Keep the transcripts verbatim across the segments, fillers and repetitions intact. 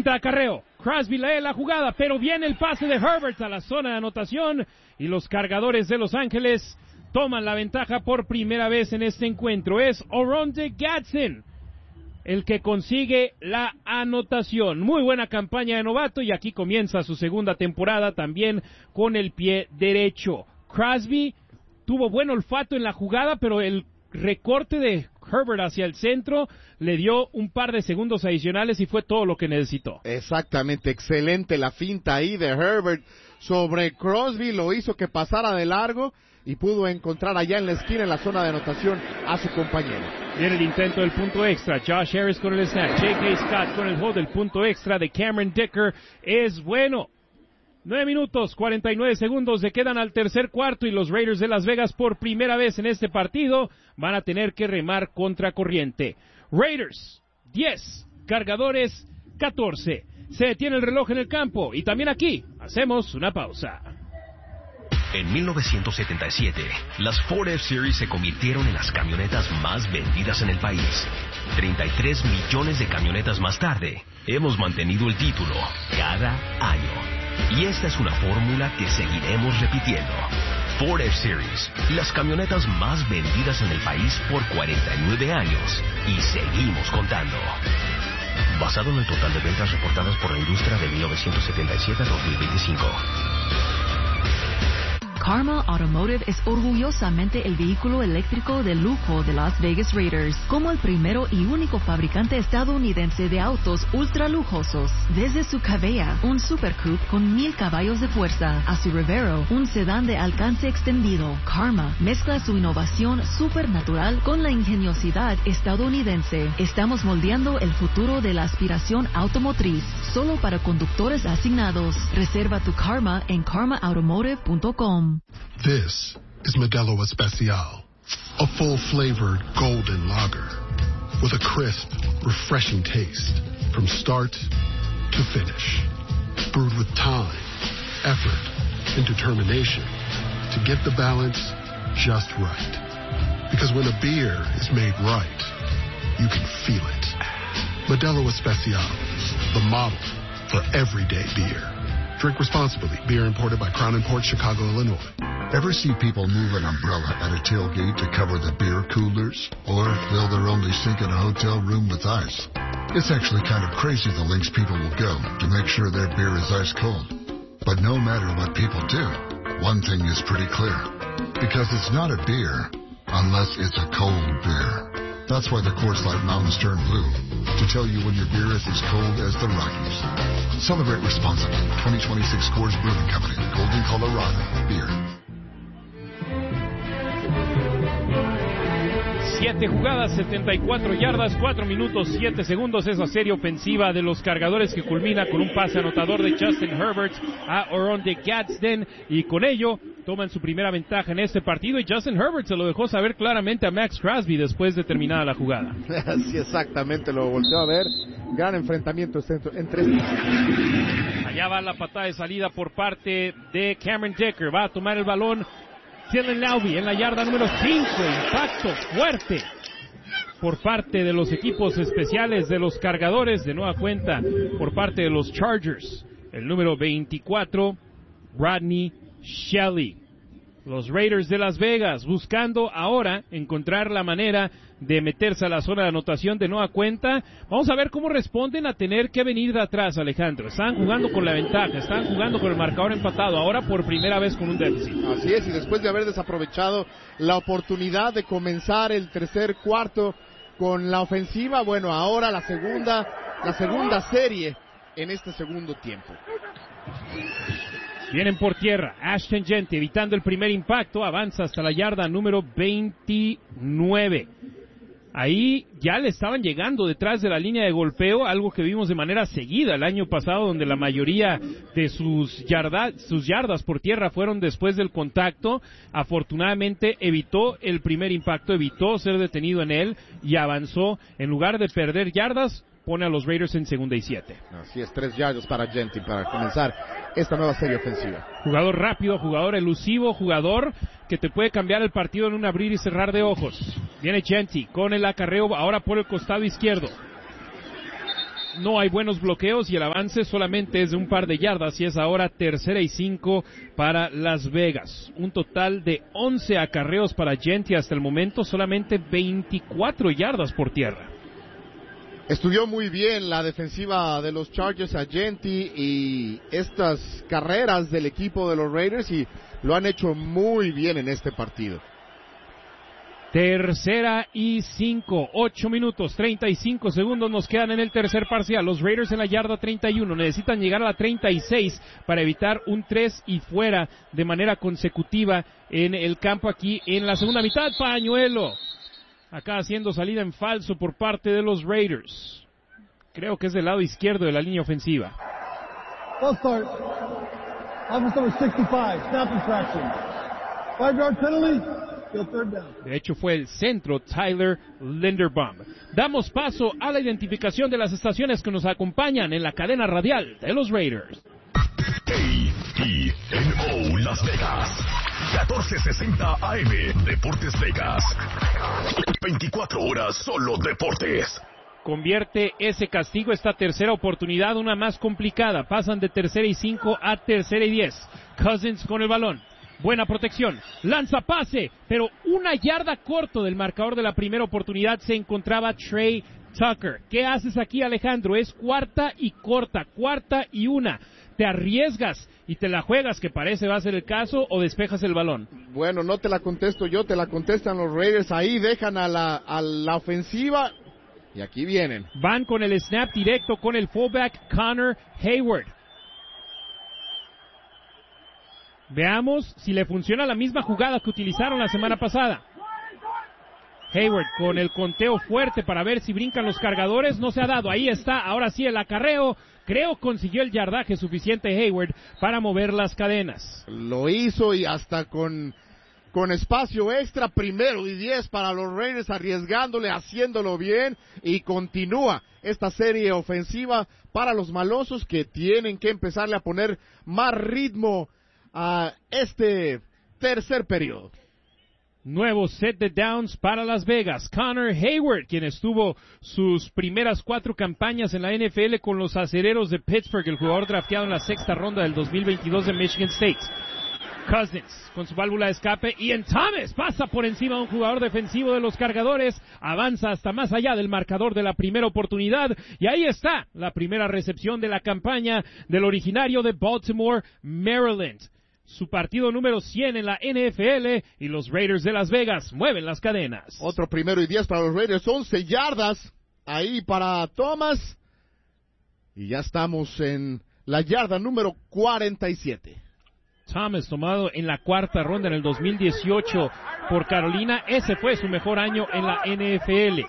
Finta de acarreo. Crosby lee la jugada, pero viene el pase de Herbert a la zona de anotación y los Cargadores de Los Ángeles toman la ventaja por primera vez en este encuentro. Es Oronde Gadsden el que consigue la anotación. Muy buena campaña de novato y aquí comienza su segunda temporada también con el pie derecho. Crosby tuvo buen olfato en la jugada, pero el recorte de Herbert hacia el centro le dio un par de segundos adicionales y fue todo lo que necesitó. Exactamente, excelente la finta ahí de Herbert sobre Crosby, lo hizo que pasara de largo y pudo encontrar allá en la esquina, en la zona de anotación, a su compañero. Viene el intento del punto extra, Josh Harris con el snap, J K. Scott con el hold del punto extra de Cameron Dicker, es bueno. Nueve minutos, cuarenta y nueve segundos le quedan al tercer cuarto y los Raiders de Las Vegas por primera vez en este partido van a tener que remar contra corriente. Raiders, diez, Cargadores, catorce. Se detiene el reloj en el campo y también aquí hacemos una pausa. En mil novecientos setenta y siete, las Ford F-Series se convirtieron en las camionetas más vendidas en el país. treinta y tres millones de camionetas más tarde, hemos mantenido el título cada año. Y esta es una fórmula que seguiremos repitiendo. Ford F-Series, las camionetas más vendidas en el país por cuarenta y nueve años. Y seguimos contando. Basado en el total de ventas reportadas por la industria de mil novecientos setenta y siete a dos mil veinticinco. Karma Automotive es orgullosamente el vehículo eléctrico de lujo de Las Vegas Raiders, como el primero y único fabricante estadounidense de autos ultra lujosos. Desde su Cavea, un Super Coupe con mil caballos de fuerza, a su Revero, un sedán de alcance extendido, Karma mezcla su innovación supernatural con la ingeniosidad estadounidense. Estamos moldeando el futuro de la aspiración automotriz, solo para conductores asignados. Reserva tu Karma en karma automotive punto com. This is Modelo Especial, a full-flavored golden lager with a crisp, refreshing taste from start to finish. Brewed with time, effort, and determination to get the balance just right. Because when a beer is made right, you can feel it. Modelo Especial, the model for everyday beer. Drink responsibly. Beer imported by Crown Imports, Chicago, Illinois. Ever see people move an umbrella at a tailgate to cover the beer coolers? Or fill their only sink in a hotel room with ice? It's actually kind of crazy the lengths people will go to make sure their beer is ice cold. But no matter what people do, one thing is pretty clear. Because it's not a beer unless it's a cold beer. That's why the Coors Light Mountains turn blue, to tell you when your beer is as cold as the Rockies. Celebrate responsibly. twenty twenty-six Coors Brewing Company, Golden, Colorado. Beer. Siete jugadas, setenta y cuatro yardas, cuatro minutos, siete segundos. Es la serie ofensiva de los Cargadores que culmina con un pase anotador de Justin Herbert a Oronde Gadsden y con ello toman su primera ventaja en este partido y Justin Herbert se lo dejó saber claramente a Max Crosby después de terminada la jugada. Sí, exactamente, lo volteó a ver. Gran enfrentamiento entre estos. Allá va la patada de salida por parte de Cameron Dicker. Va a tomar el balón Dylan Laube en la yarda número cinco. Impacto fuerte por parte de los equipos especiales de los Cargadores. De nueva cuenta por parte de los Chargers. El número veinticuatro, Rodney Shelley. Los Raiders de Las Vegas buscando ahora encontrar la manera de meterse a la zona de anotación de nueva cuenta. Vamos a ver cómo responden a tener que venir de atrás, Alejandro. Están jugando con la ventaja, están jugando con el marcador empatado, ahora por primera vez con un déficit. Así es, y después de haber desaprovechado la oportunidad de comenzar el tercer cuarto con la ofensiva, bueno, ahora la segunda, la segunda serie en este segundo tiempo. Vienen por tierra, Ashton Jeanty evitando el primer impacto, avanza hasta la yarda número veintinueve. Ahí ya le estaban llegando detrás de la línea de golpeo, algo que vimos de manera seguida el año pasado, donde la mayoría de sus, yarda, sus yardas por tierra fueron después del contacto. Afortunadamente evitó el primer impacto, evitó ser detenido en él y avanzó. En lugar de perder yardas, pone a los Raiders en segunda y siete. Así es, tres yardas para Jeanty para comenzar esta nueva serie ofensiva. Jugador rápido, jugador elusivo, jugador que te puede cambiar el partido en un abrir y cerrar de ojos. Viene Jeanty con el acarreo ahora por el costado izquierdo. no hay buenos bloqueos y el avance solamente es de un par de yardas y es ahora tercera y cinco para Las Vegas. Un total de once acarreos para Jeanty hasta el momento, solamente veinticuatro yardas por tierra. Estudió muy bien la defensiva de los Chargers a Jeanty y estas carreras del equipo de los Raiders y lo han hecho muy bien en este partido. Tercera y cinco, ocho minutos, treinta y cinco segundos nos quedan en el tercer parcial. Los Raiders en la yarda treinta y uno, necesitan llegar a la treinta y seis para evitar un tres y fuera de manera consecutiva en el campo aquí en la segunda mitad. Pañuelo, acá haciendo salida en falso por parte de los Raiders. Creo que es del lado izquierdo de la línea ofensiva. Full start. Offense number sixty-five, snap infraction. Five yard penalty. De hecho fue el centro Tyler Linderbaum. Damos paso a la identificación de las estaciones que nos acompañan en la cadena radial de los Raiders. A T N O Las Vegas, catorce sesenta A M, Deportes Vegas, veinticuatro horas solo deportes. Convierte ese castigo, esta tercera oportunidad, una más complicada. Pasan de tercera y cinco a tercera y diez. Cousins con el balón. Buena protección, lanza pase, pero una yarda corto del marcador de la primera oportunidad se encontraba Trey Tucker. ¿Qué haces aquí, Alejandro? Es cuarta y corta, cuarta y una. ¿Te arriesgas y te la juegas, que parece va a ser el caso, o despejas el balón? Bueno, no te la contesto yo, te la contestan los Raiders. Ahí dejan a la, a la ofensiva y aquí vienen. Van con el snap directo con el fullback Connor Hayward. Veamos si le funciona la misma jugada que utilizaron la semana pasada. Hayward con el conteo fuerte para ver si brincan los cargadores. No se ha dado, ahí está, ahora sí el acarreo. Creo consiguió el yardaje suficiente Hayward para mover las cadenas. Lo hizo y hasta con, con espacio extra, primero y diez para los Raiders, arriesgándole, haciéndolo bien, y continúa esta serie ofensiva para los malosos, que tienen que empezarle a poner más ritmo a este tercer periodo. Nuevo set de downs para Las Vegas. Connor Hayward, quien estuvo sus primeras cuatro campañas en la N F L con los Acereros de Pittsburgh, el jugador drafteado en la sexta ronda del dos mil veintidós de Michigan State. Cousins con su válvula de escape. Ian Thomas pasa por encima de un jugador defensivo de los Cargadores, avanza hasta más allá del marcador de la primera oportunidad, y ahí está la primera recepción de la campaña del originario de Baltimore, Maryland. Su partido número cien en la N F L, y los Raiders de Las Vegas mueven las cadenas. Otro primero y diez para los Raiders, once yardas ahí para Thomas, y ya estamos en la yarda número cuarenta y siete. Thomas, tomado en la cuarta ronda en el dos mil dieciocho por Carolina, ese fue su mejor año en la N F L.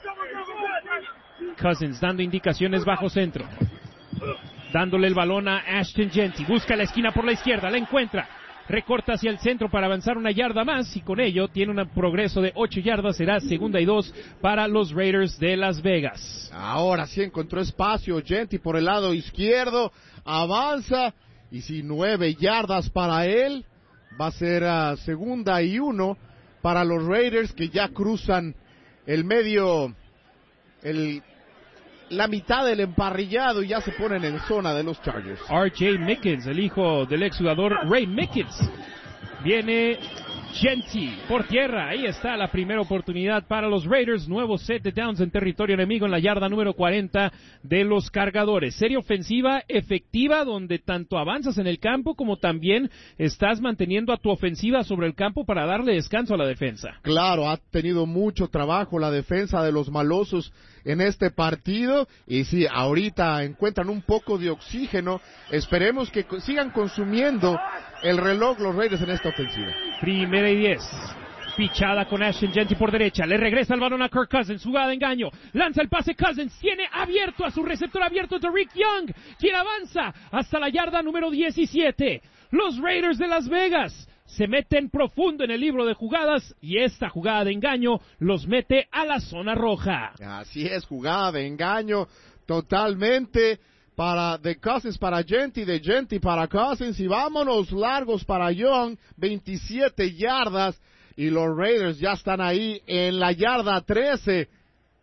Cousins dando indicaciones bajo centro, dándole el balón a Ashton Jeanty, busca la esquina por la izquierda, la encuentra, recorta hacia el centro para avanzar una yarda más, y con ello tiene un progreso de ocho yardas, será segunda y dos para los Raiders de Las Vegas. Ahora sí encontró espacio Jeanty por el lado izquierdo, avanza, y si nueve yardas para él, va a ser uh, segunda y uno para los Raiders, que ya cruzan el medio, el la mitad del emparrillado, y ya se ponen en zona de los Chargers. R J Mickens, el hijo del exjugador Ray Mickens. Viene Jeanty por tierra, ahí está la primera oportunidad para los Raiders. Nuevo set de downs en territorio enemigo en la yarda número cuarenta de los Cargadores. Serie ofensiva efectiva, donde tanto avanzas en el campo como también estás manteniendo a tu ofensiva sobre el campo para darle descanso a la defensa. Claro, ha tenido mucho trabajo la defensa de los malosos en este partido, y sí, ahorita encuentran un poco de oxígeno. Esperemos que sigan consumiendo el reloj los Raiders en esta ofensiva. Primera y diez. Pichada con Ashton Jeanty por derecha. Le regresa el balón a Kirk Cousins. Jugada de engaño. Lanza el pase Cousins. Tiene abierto a su receptor abierto Tariq Young, quien avanza hasta la yarda número diecisiete. Los Raiders de Las Vegas se meten profundo en el libro de jugadas, y esta jugada de engaño los mete a la zona roja. Así es, jugada de engaño totalmente para de Cousins para Jeanty, de Jeanty para Cousins, y vámonos largos para Young, veintisiete yardas, y los Raiders ya están ahí en la yarda trece.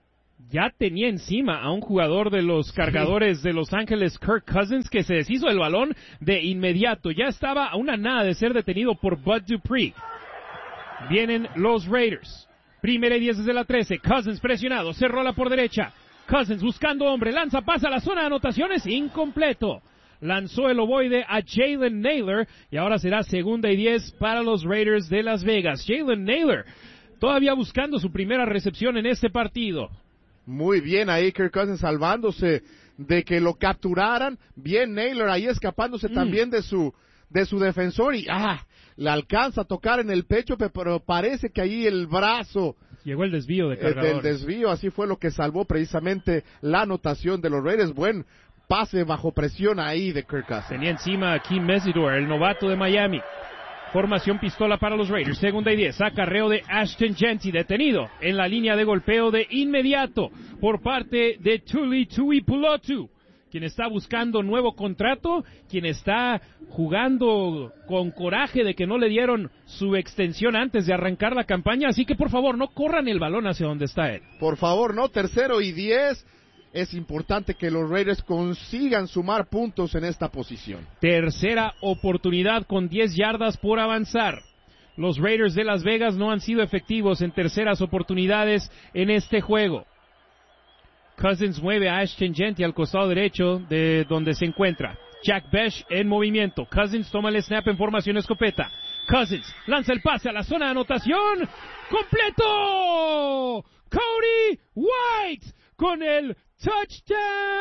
ya tenía encima a un jugador de los Cargadores sí. de Los Ángeles, Kirk Cousins, que se deshizo del balón de inmediato. Ya estaba a una nada de ser detenido por Bud Dupree. Vienen los Raiders. Primera y diez desde la trece. Cousins presionado, se rola por derecha. Cousins buscando hombre, lanza, pasa a la zona de anotaciones, incompleto. Lanzó el ovoide a Jalen Nailor y ahora será segunda y diez para los Raiders de Las Vegas. Jalen Nailor todavía buscando su primera recepción en este partido. Muy bien ahí Kirk Cousins salvándose de que lo capturaran. Bien Nailor ahí escapándose mm. también de su de su defensor y ah, le alcanza a tocar en el pecho, pero parece que ahí el brazo llegó el desvío de Cargadores. El desvío, así fue lo que salvó precisamente la anotación de los Raiders. Buen pase bajo presión ahí de Kirk Cousins. Tenía encima a Kim Mesidor, el novato de Miami. Formación pistola para los Raiders, segunda y diez, acarreo de Ashton Jeanty, detenido en la línea de golpeo de inmediato por parte de Tuli Tuipulotu, quien está buscando nuevo contrato, quien está jugando con coraje de que no le dieron su extensión antes de arrancar la campaña, así que por favor no corran el balón hacia donde está él. Por favor, no, tercero y diez. Es importante que los Raiders consigan sumar puntos en esta posición. Tercera oportunidad con diez yardas por avanzar. Los Raiders de Las Vegas no han sido efectivos en terceras oportunidades en este juego. Cousins mueve a Ashton Jeanty al costado derecho de donde se encuentra. Jack Bech en movimiento. Cousins toma el snap en formación escopeta. Cousins lanza el pase a la zona de anotación. ¡Completo! Cody White con el touchdown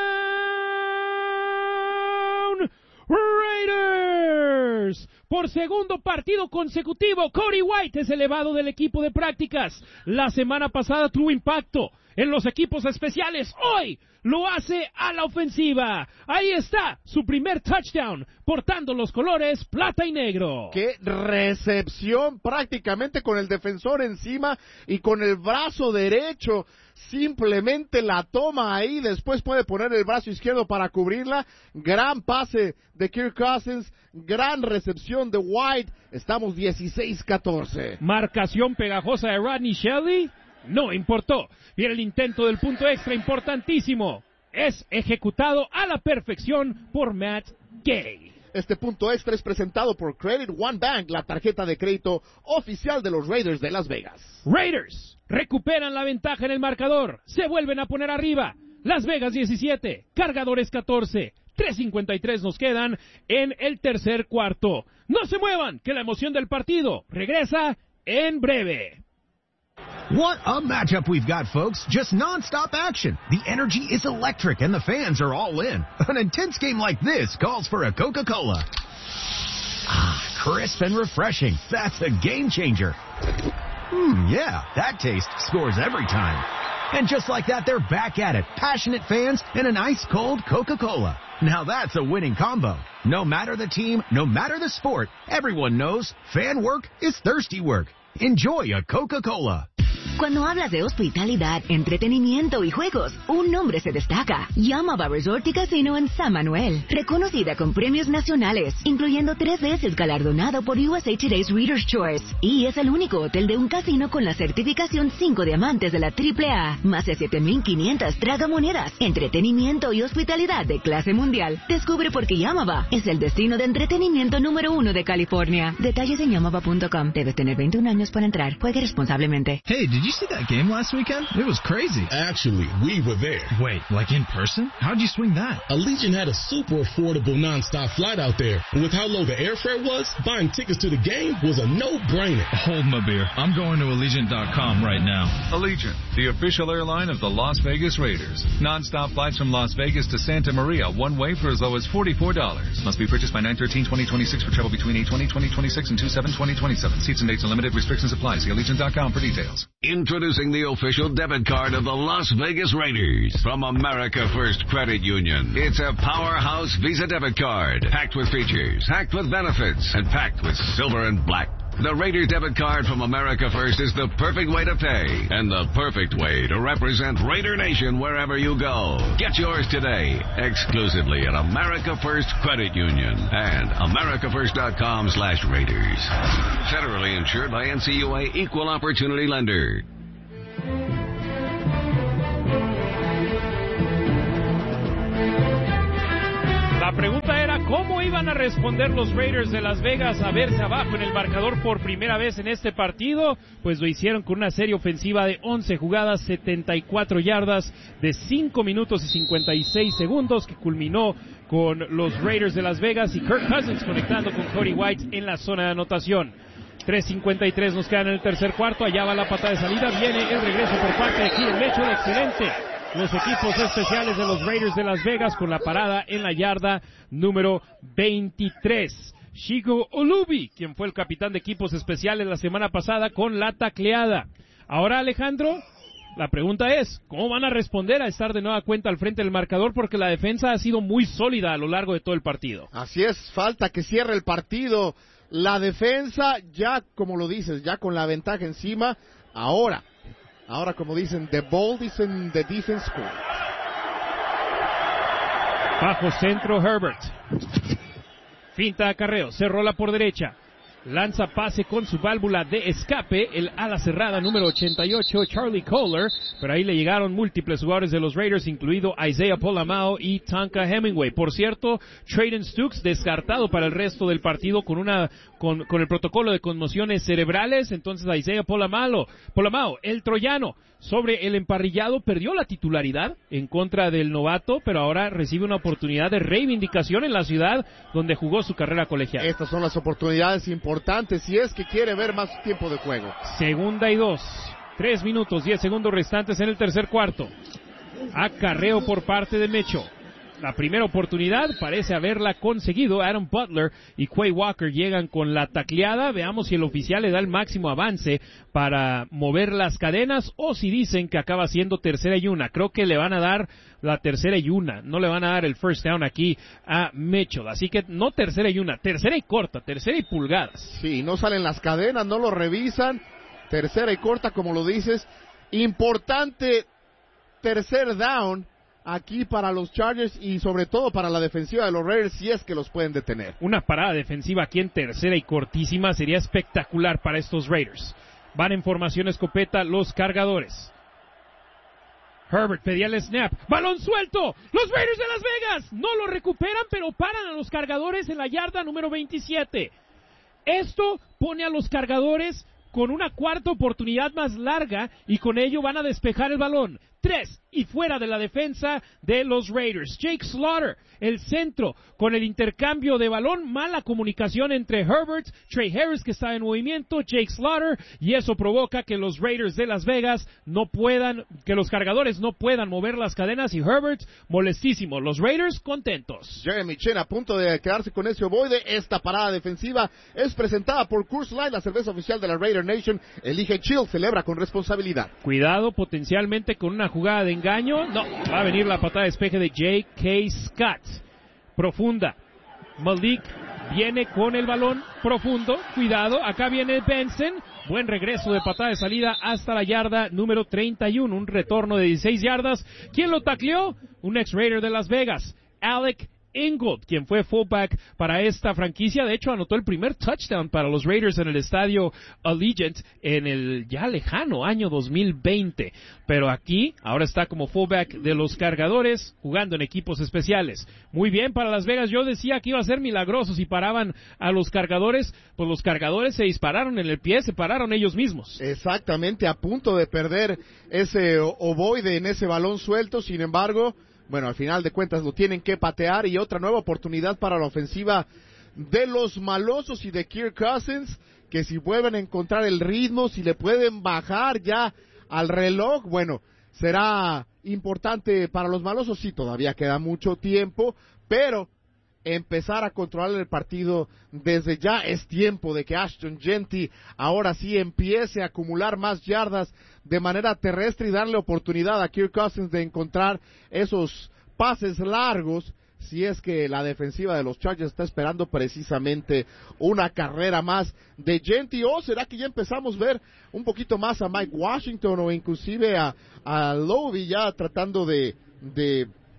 Raiders. Por segundo partido consecutivo, Cody White es elevado del equipo de prácticas. La semana pasada tuvo impacto en los equipos especiales. Hoy lo hace a la ofensiva. Ahí está su primer touchdown, portando los colores plata y negro. ¡Qué recepción! Prácticamente con el defensor encima y con el brazo derecho. Simplemente la toma ahí, después puede poner el brazo izquierdo para cubrirla. Gran pase de Kirk Cousins, gran recepción de White. Estamos dieciséis catorce. Marcación pegajosa de Rodney Shelley. No importó. Viene el intento del punto extra, importantísimo. Es ejecutado a la perfección por Matt Gay. Este punto extra es presentado por Credit One Bank, la tarjeta de crédito oficial de los Raiders de Las Vegas. Raiders recuperan la ventaja en el marcador. Se vuelven a poner arriba. Las Vegas diecisiete, Cargadores catorce. tres cincuenta y tres nos quedan en el tercer cuarto. No se muevan, que la emoción del partido regresa en breve. What a matchup we've got, folks. Just non-stop action. The energy is electric and the fans are all in. An intense game like this calls for a Coca-Cola. Ah, crisp and refreshing. That's a game changer. Hmm, yeah, that taste scores every time. And just like that, they're back at it. Passionate fans and an ice-cold Coca-Cola. Now that's a winning combo. No matter the team, no matter the sport, everyone knows fan work is thirsty work. Enjoy a Coca-Cola. Cuando hablas de hospitalidad, entretenimiento y juegos, un nombre se destaca. Yamava Resort y Casino en San Manuel. Reconocida con premios nacionales, incluyendo tres veces galardonado por U S A Today's Reader's Choice. Y es el único hotel de un casino con la certificación cinco diamantes de la triple A. Más de siete mil quinientas tragamonedas. Entretenimiento y hospitalidad de clase mundial. Descubre por qué Yamava es el destino de entretenimiento número uno de California. Detalles en yamava punto com. Debes tener veintiún años para entrar. Juegue responsablemente. Hey, did you see that game last weekend? It was crazy. Actually, we were there. Wait, like in person? How'd you swing that? Allegiant had a super affordable non-stop flight out there. And with how low the airfare was, buying tickets to the game was a no-brainer. Hold my beer. I'm going to Allegiant dot com right now. Allegiant, the official airline of the Las Vegas Raiders. Non-stop flights from Las Vegas to Santa Maria, one way for as low as forty-four dollars. Must be purchased by nine thirteen twenty twenty-six for travel between eight twenty twenty twenty-six and two seven twenty twenty-seven. Seats and dates are limited. Restrictions apply. See Allegiant dot com for details. Introducing the official debit card of the Las Vegas Raiders from America First Credit Union. It's a powerhouse Visa debit card, packed with features, packed with benefits, and packed with silver and black. The Raiders debit card from America First is the perfect way to pay and the perfect way to represent Raider Nation wherever you go. Get yours today, exclusively at America First Credit Union and America First dot com slash Raiders. Federally insured by N C U A Equal Opportunity Lender. La pregunta era cómo iban a responder los Raiders de Las Vegas a verse abajo en el marcador por primera vez en este partido. Pues lo hicieron con una serie ofensiva de once jugadas, setenta y cuatro yardas, de cinco minutos y cincuenta y seis segundos, que culminó con los Raiders de Las Vegas y Kirk Cousins conectando con Cody White en la zona de anotación. tres cincuenta y tres nos quedan en el tercer cuarto. Allá va la patada de salida. Viene el regreso por parte de Keenan Mitchell. Excelente. Los equipos especiales de los Raiders de Las Vegas con la parada en la yarda número veintitrés. Chico Olubi, quien fue el capitán de equipos especiales la semana pasada, con la tacleada. Ahora, Alejandro, la pregunta es, ¿cómo van a responder a estar de nueva cuenta al frente del marcador? Porque la defensa ha sido muy sólida a lo largo de todo el partido. Así es, falta que cierre el partido. La defensa, ya como lo dices, ya con la ventaja encima. Ahora, ahora como dicen, the ball is in the defense court. Bajo centro Herbert. Finta acarreo, se rola por derecha. Lanza pase con su válvula de escape, el ala cerrada número ochenta y ocho, Charlie Kohler, pero ahí le llegaron múltiples jugadores de los Raiders, incluido Isaiah Pola-Mao y Tonka Hemingway. Por cierto, Trayden Stukes descartado para el resto del partido con una con, con el protocolo de conmociones cerebrales. Entonces Isaiah Pola-Mao, Pola-Mao, el troyano, sobre el emparrillado, perdió la titularidad en contra del novato, pero ahora recibe una oportunidad de reivindicación en la ciudad donde jugó su carrera colegial. Estas son las oportunidades importantes si es que quiere ver más tiempo de juego. Segunda y dos. Tres minutos, diez segundos restantes en el tercer cuarto. Acarreo por parte de Mitchell. La primera oportunidad parece haberla conseguido. Adam Butler y Quay Walker llegan con la tacleada. Veamos si el oficial le da el máximo avance para mover las cadenas o si dicen que acaba siendo tercera y una. Creo que le van a dar la tercera y una. No le van a dar el first down aquí a Mitchell. Así que no tercera y una, tercera y corta, tercera y pulgadas. Sí, no salen las cadenas, no lo revisan. Tercera y corta, como lo dices. Importante tercer down aquí para los Chargers y sobre todo para la defensiva de los Raiders, si es que los pueden detener. Una parada defensiva aquí en tercera y cortísima sería espectacular para estos Raiders. Van en formación escopeta los cargadores. Herbert pedía el snap. ¡Balón suelto! ¡Los Raiders de Las Vegas! No lo recuperan, pero paran a los cargadores en la yarda número veintisiete. Esto pone a los cargadores con una cuarta oportunidad más larga y con ello van a despejar el balón. Tres y fuera de la defensa de los Raiders. Jake Slaughter, el centro, con el intercambio de balón, mala comunicación entre Herbert, Trey Harris que está en movimiento, Jake Slaughter, y eso provoca que los Raiders de Las Vegas no puedan, que los cargadores no puedan mover las cadenas y Herbert molestísimo. Los Raiders contentos. Jeremy Chinn a punto de quedarse con ese ovoide. Esta parada defensiva es presentada por Coors Light, la cerveza oficial de la Raider Nation. Elige chill, celebra con responsabilidad. Cuidado potencialmente con una jugada de engaño. No, va a venir la patada de despeje de J K. Scott. Profunda. Malik viene con el balón profundo. Cuidado, acá viene Benson. Buen regreso de patada de salida hasta la yarda número treinta y uno. Un retorno de dieciséis yardas. ¿Quién lo tacleó? Un ex-Raider de Las Vegas, Alec Ingold, quien fue fullback para esta franquicia. De hecho, anotó el primer touchdown para los Raiders en el estadio Allegiant en el ya lejano año dos mil veinte. Pero aquí, ahora está como fullback de los cargadores, jugando en equipos especiales. Muy bien para Las Vegas. Yo decía que iba a ser milagroso si paraban a los cargadores. Pues los cargadores se dispararon en el pie, se pararon ellos mismos. Exactamente, a punto de perder ese ovoide en ese balón suelto. Sin embargo, bueno, al final de cuentas lo tienen que patear y otra nueva oportunidad para la ofensiva de los malosos y de Kirk Cousins, que si vuelven a encontrar el ritmo, si le pueden bajar ya al reloj, bueno, será importante para los malosos. Sí, todavía queda mucho tiempo, pero empezar a controlar el partido desde ya. Es tiempo de que Ashton Jeanty ahora sí empiece a acumular más yardas de manera terrestre y darle oportunidad a Kirk Cousins de encontrar esos pases largos, si es que la defensiva de los Chargers está esperando precisamente una carrera más de Jeanty. ¿O será que ya empezamos a ver un poquito más a Mike Washington o inclusive a, a Lovie ya tratando de, de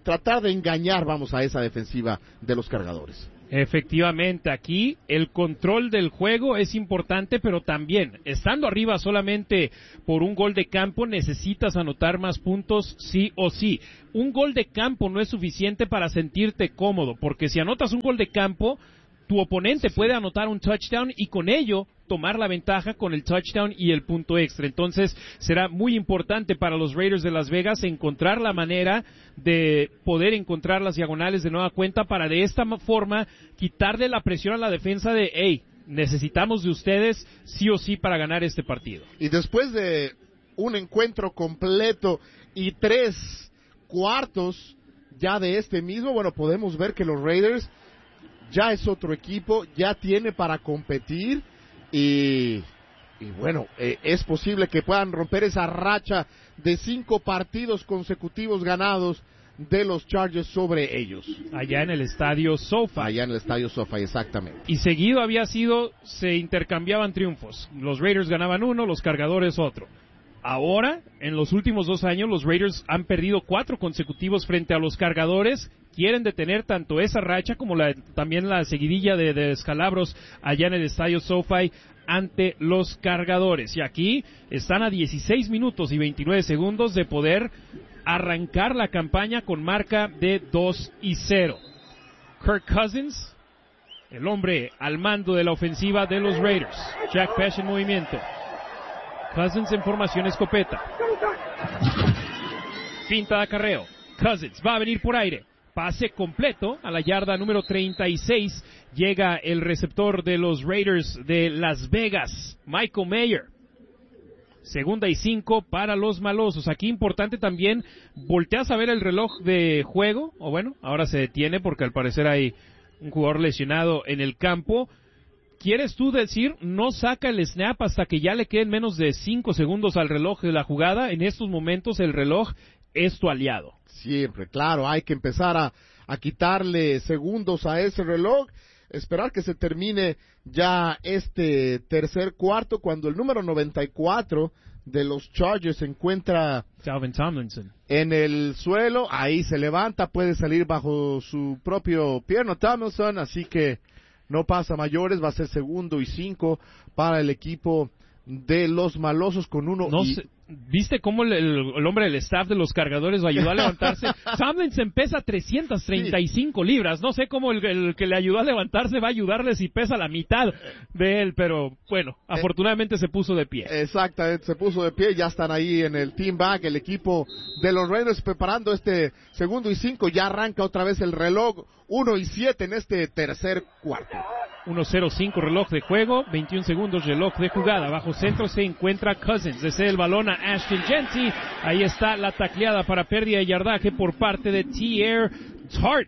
tratar de engañar, vamos, a esa defensiva de los Cargadores. Efectivamente, aquí el control del juego es importante, pero también, estando arriba solamente por un gol de campo, necesitas anotar más puntos sí o sí. Un gol de campo no es suficiente para sentirte cómodo, porque si anotas un gol de campo, tu oponente puede anotar un touchdown y con ello tomar la ventaja con el touchdown y el punto extra. Entonces será muy importante para los Raiders de Las Vegas encontrar la manera de poder encontrar las diagonales de nueva cuenta para de esta forma quitarle la presión a la defensa de hey, necesitamos de ustedes sí o sí para ganar este partido. Y después de un encuentro completo y tres cuartos ya de este mismo, bueno, podemos ver que los Raiders ya es otro equipo, ya tiene para competir y, y bueno, eh, es posible que puedan romper esa racha de cinco partidos consecutivos ganados de los Chargers sobre ellos. Allá en el estadio SoFi. Allá en el estadio SoFi, exactamente. Y seguido había sido, se intercambiaban triunfos. Los Raiders ganaban uno, los Cargadores otro. Ahora, en los últimos dos años, los Raiders han perdido cuatro consecutivos frente a los Cargadores. Quieren detener tanto esa racha como la, también la seguidilla de, de descalabros allá en el estadio SoFi ante los Cargadores. Y aquí están a dieciséis minutos y veintinueve segundos de poder arrancar la campaña con marca de dos y cero. Kirk Cousins, el hombre al mando de la ofensiva de los Raiders. Jack Pesh en movimiento. Cousins en formación escopeta. Finta de acarreo. Cousins va a venir por aire. Pase completo a la yarda número treinta y seis. Llega el receptor de los Raiders de Las Vegas, Michael Mayer. Segunda y cinco para los malosos. Aquí importante también, volteas a ver el reloj de juego, o bueno, ahora se detiene porque al parecer hay un jugador lesionado en el campo. ¿Quieres tú decir, no saca el snap hasta que ya le queden menos de cinco segundos al reloj de la jugada? En estos momentos el reloj es tu aliado. Siempre, claro, hay que empezar a, a quitarle segundos a ese reloj, esperar que se termine ya este tercer cuarto, cuando el número noventa y cuatro de los Chargers se encuentra Dalvin Tomlinson en el suelo, ahí se levanta, puede salir bajo su propio pierno Tomlinson, así que no pasa mayores, va a ser segundo y cinco para el equipo de los malosos con uno. No y... sé, ¿viste cómo el, el, el hombre del staff de los Cargadores lo ayudó a levantarse? Tomlinson pesa trescientas treinta y cinco sí. libras. No sé cómo el, el que le ayudó a levantarse va a ayudarle si pesa la mitad de él, pero bueno, eh, afortunadamente se puso de pie. Exactamente, se puso de pie, ya están ahí en el team back, el equipo de los Raiders preparando este segundo y cinco, ya arranca otra vez el reloj, uno y siete en este tercer cuarto. uno cero cinco reloj de juego, veintiún segundos reloj de jugada. Bajo centro se encuentra Cousins. Desea el balón a Ashton Jeanty. Ahí está la tacleada para pérdida de yardaje por parte de T-Air Tart.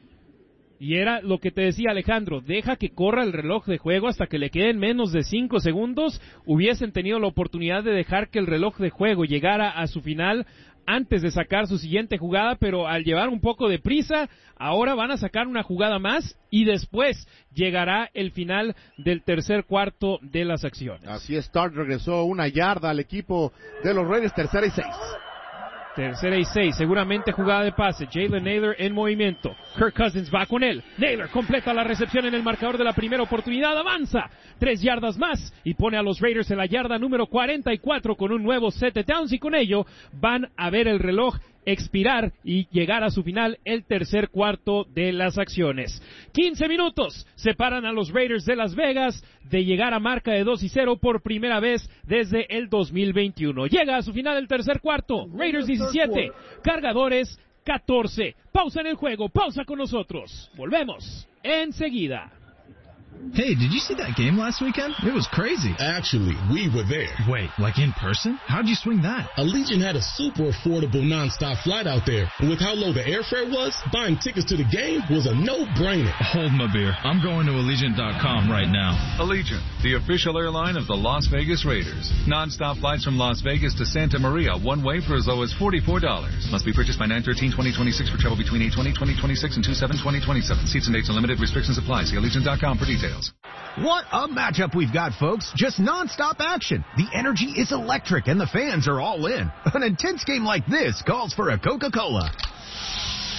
Y era lo que te decía Alejandro, deja que corra el reloj de juego hasta que le queden menos de cinco segundos. Hubiesen tenido la oportunidad de dejar que el reloj de juego llegara a su final antes de sacar su siguiente jugada, pero al llevar un poco de prisa, ahora van a sacar una jugada más y después llegará el final del tercer cuarto de las acciones. Así es, Start regresó una yarda al equipo de los Raiders, tercera y seis. Tercera y seis, seguramente jugada de pase. Jalen Naylor en movimiento. Kirk Cousins va con él. Naylor completa la recepción en el marcador de la primera oportunidad. Avanza tres yardas más y pone a los Raiders en la yarda número cuarenta y cuatro con un nuevo set de downs y con ello van a ver el reloj expirar y llegar a su final el tercer cuarto de las acciones. quince minutos separan a los Raiders de Las Vegas de llegar a marca de dos y cero por primera vez desde el dos mil veintiuno. Llega a su final el tercer cuarto. Raiders diecisiete, Cargadores catorce. Pausa en el juego, pausa con nosotros. Volvemos enseguida. Hey, did you see that game last weekend? It was crazy. Actually, we were there. Wait, like in person? How'd you swing that? Allegiant had a super affordable nonstop flight out there. And with how low the airfare was, buying tickets to the game was a no-brainer. Hold my beer. I'm going to Allegiant dot com right now. Allegiant, the official airline of the Las Vegas Raiders. Nonstop flights from Las Vegas to Santa Maria, one way for as low as forty-four dollars. Must be purchased by nine thirteen twenty twenty-six for travel between eight twenty twenty twenty-six and two seven twenty twenty-seven. Seats and dates and limited restrictions apply. See Allegiant dot com for details. What a matchup we've got, folks. Just non-stop action. The energy is electric and the fans are all in. An intense game like this calls for a Coca-Cola.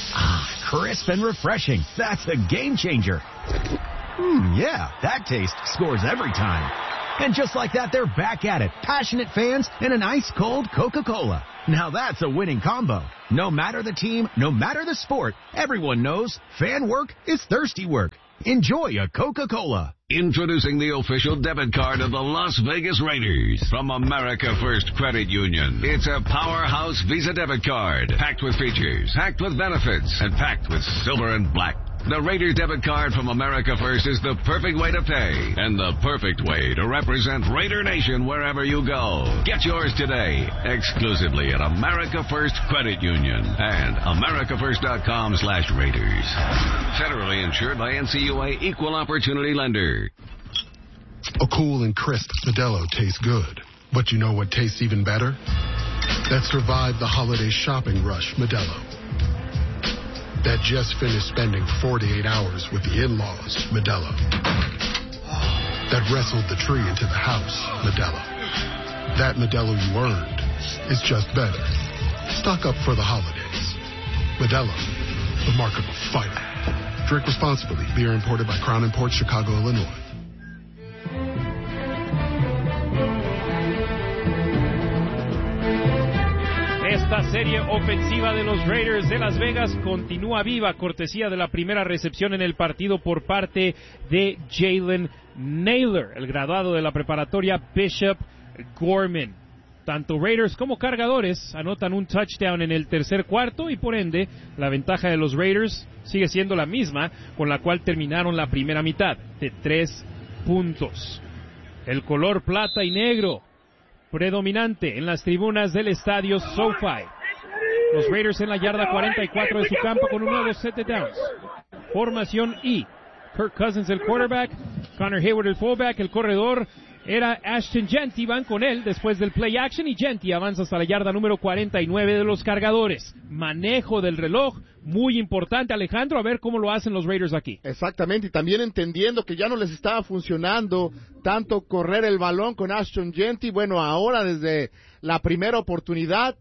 Ah, crisp and refreshing. That's a game changer. Hmm, yeah, that taste scores every time. And just like that, they're back at it. Passionate fans and an ice-cold Coca-Cola. Now that's a winning combo. No matter the team, no matter the sport, everyone knows fan work is thirsty work. Enjoy a Coca-Cola. Introducing the official debit card of the Las Vegas Raiders from America First Credit Union. It's a powerhouse Visa debit card, packed with features, packed with benefits, and packed with silver and black. The Raiders debit card from America First is the perfect way to pay and the perfect way to represent Raider Nation wherever you go. Get yours today, exclusively at America First Credit Union and america first dot com slash Raiders. Federally insured by N C U A Equal Opportunity Lender. A cool and crisp Modelo tastes good, but you know what tastes even better? That survived the holiday shopping rush, Modelo. That just finished spending forty-eight hours with the in-laws, Modelo. That wrestled the tree into the house, Modelo. That Modelo you earned is just better. Stock up for the holidays. Modelo, the mark of a fighter. Drink responsibly. Beer imported by Crown Imports, Chicago, Illinois. Esta serie ofensiva de los Raiders de Las Vegas continúa viva, cortesía de la primera recepción en el partido por parte de Jalen Nailor, el graduado de la preparatoria Bishop Gorman. Tanto Raiders como cargadores anotan un touchdown en el tercer cuarto y por ende la ventaja de los Raiders sigue siendo la misma con la cual terminaron la primera mitad, de tres puntos. El color plata y negro predominante en las tribunas del estadio SoFi. Los Raiders en la yarda cuarenta y cuatro de su campo con un nuevo set de downs. Formación I. Kirk Cousins el quarterback, Connor Hayward el fullback, el corredor era Ashton Jeanty, van con él después del play action y Jeanty avanza hasta la yarda número cuarenta y nueve de los cargadores. Manejo del reloj, muy importante, Alejandro, a ver cómo lo hacen los Raiders aquí. Exactamente, y también entendiendo que ya no les estaba funcionando tanto correr el balón con Ashton Jeanty, bueno, ahora desde la primera oportunidad,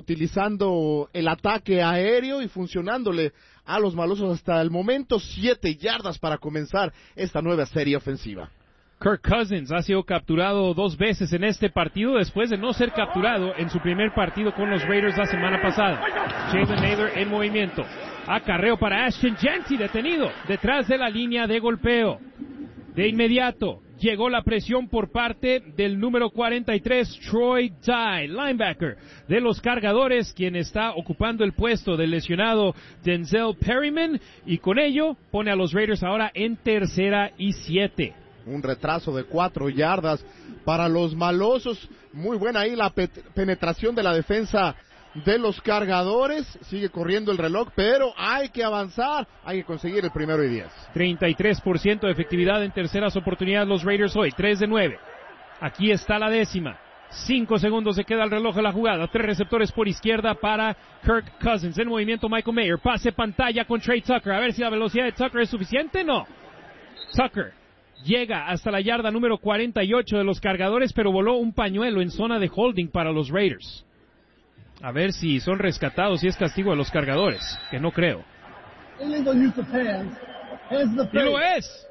utilizando el ataque aéreo y funcionándole a los malosos hasta el momento, siete yardas para comenzar esta nueva serie ofensiva. Kirk Cousins ha sido capturado dos veces en este partido después de no ser capturado en su primer partido con los Raiders la semana pasada. Jalen Nailor en movimiento. Acarreo para Ashton Jeanty, detenido detrás de la línea de golpeo. De inmediato llegó la presión por parte del número cuarenta y tres, Troy Dye, linebacker de los cargadores, quien está ocupando el puesto del lesionado Denzel Perryman, y con ello pone a los Raiders ahora en tercera y siete. Un retraso de cuatro yardas para los malosos. Muy buena ahí la pe- penetración de la defensa de los cargadores. Sigue corriendo el reloj, pero hay que avanzar. Hay que conseguir el primero y diez. treinta y tres por ciento de efectividad en terceras oportunidades los Raiders hoy. tres de nueve. Aquí está la décima. Cinco segundos se queda el reloj de la jugada. Tres receptores por izquierda para Kirk Cousins. En movimiento Michael Mayer. Pase pantalla con Trey Tucker. A ver si la velocidad de Tucker es suficiente. No. Tucker llega hasta la yarda número cuarenta y ocho de los cargadores, pero voló un pañuelo en zona de holding para los Raiders. A ver si son rescatados y es castigo de los cargadores, que no creo. Y lo es.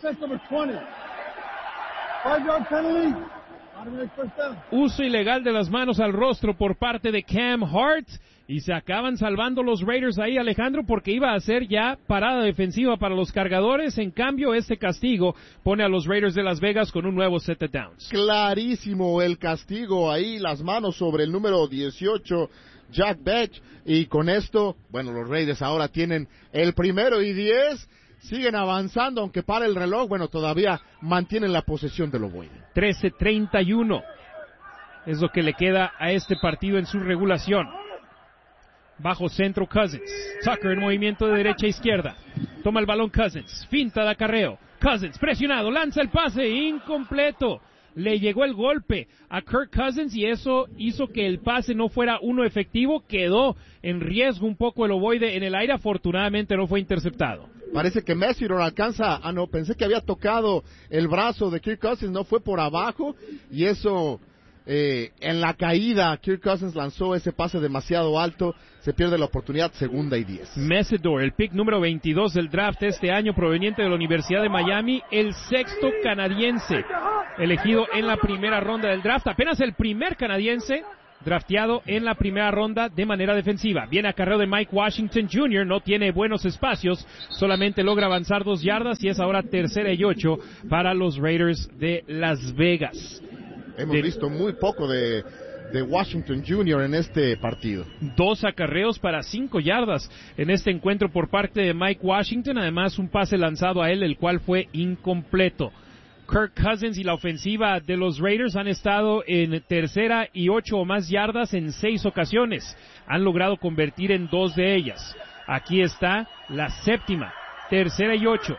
Uso ilegal de las manos al rostro por parte de Cam Hart. Y se acaban salvando los Raiders ahí, Alejandro, porque iba a ser ya parada defensiva para los cargadores. En cambio, este castigo pone a los Raiders de Las Vegas con un nuevo set de downs. Clarísimo el castigo ahí, las manos sobre el número dieciocho, Jack Betch. Y con esto, bueno, los Raiders ahora tienen el primero y diez. Siguen avanzando, aunque para el reloj, bueno, todavía mantienen la posesión del ovoide. trece treinta y uno es lo que le queda a este partido en su regulación. Bajo centro Cousins. Tucker en movimiento de derecha a izquierda. Toma el balón Cousins. Finta de acarreo. Cousins presionado. Lanza el pase. Incompleto. Le llegó el golpe a Kirk Cousins y eso hizo que el pase no fuera uno efectivo. Quedó en riesgo un poco el ovoide en el aire. Afortunadamente no fue interceptado. Parece que Messi no alcanza. Ah, no, pensé que había tocado el brazo de Kirk Cousins. No, fue por abajo. Y eso Eh, en la caída, Kirk Cousins lanzó ese pase demasiado alto, se pierde la oportunidad, segunda y diez. Messidor, el pick número veintidós del draft este año, proveniente de la Universidad de Miami, el sexto canadiense elegido en la primera ronda del draft, apenas el primer canadiense drafteado en la primera ronda de manera defensiva. Viene acarreo de Mike Washington junior, no tiene buenos espacios, solamente logra avanzar dos yardas y es ahora tercera y ocho para los Raiders de Las Vegas. Hemos de... visto muy poco de, de Washington junior en este partido. Dos acarreos para cinco yardas en este encuentro por parte de Mike Washington, además un pase lanzado a él, el cual fue incompleto. Kirk Cousins y la ofensiva de los Raiders han estado en tercera y ocho o más yardas en seis ocasiones. Han logrado convertir en dos de ellas. Aquí está la séptima, tercera y ocho.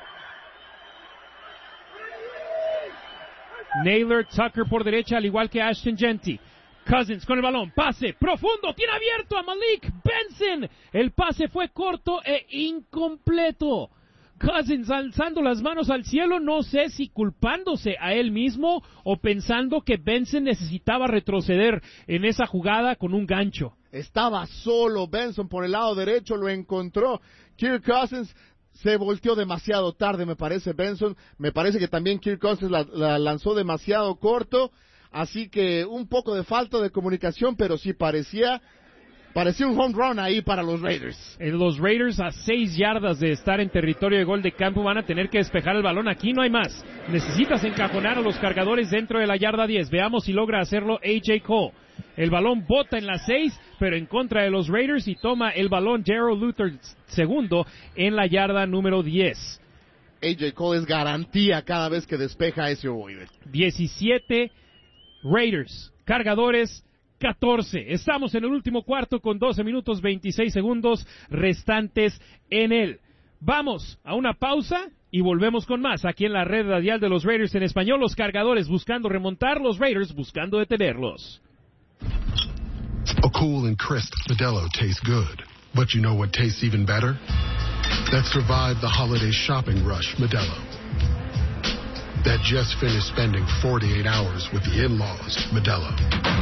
Naylor, Tucker por derecha, al igual que Ashton Jeanty. Cousins con el balón, pase profundo, tiene abierto a Malik Benson. El pase fue corto e incompleto. Cousins alzando las manos al cielo, no sé si culpándose a él mismo o pensando que Benson necesitaba retroceder en esa jugada con un gancho. Estaba solo Benson por el lado derecho, lo encontró. Kirk Cousins se volteó demasiado tarde, me parece Benson. Me parece que también Kirk Cousins la, la lanzó demasiado corto. Así que un poco de falta de comunicación, pero sí parecía... Parecía un home run ahí para los Raiders. Los Raiders a seis yardas de estar en territorio de gol de campo van a tener que despejar el balón. Aquí no hay más. Necesitas encajonar a los cargadores dentro de la yarda diez. Veamos si logra hacerlo A J Cole. El balón bota en la seis, pero en contra de los Raiders y toma el balón Gerald Luther segundo en la yarda número diez. A J Cole es garantía cada vez que despeja ese ovoide. diecisiete Raiders, cargadores catorce. Estamos en el último cuarto con doce minutos veintiséis segundos restantes en él. Vamos a una pausa y volvemos con más aquí en la red radial de los Raiders en español. Los cargadores buscando remontar, los Raiders buscando detenerlos. A cool and crisp Modelo tastes good, but you know what tastes even better? That survived the holiday shopping rush, Modelo. That just finished spending forty-eight hours with the in-laws, Modelo.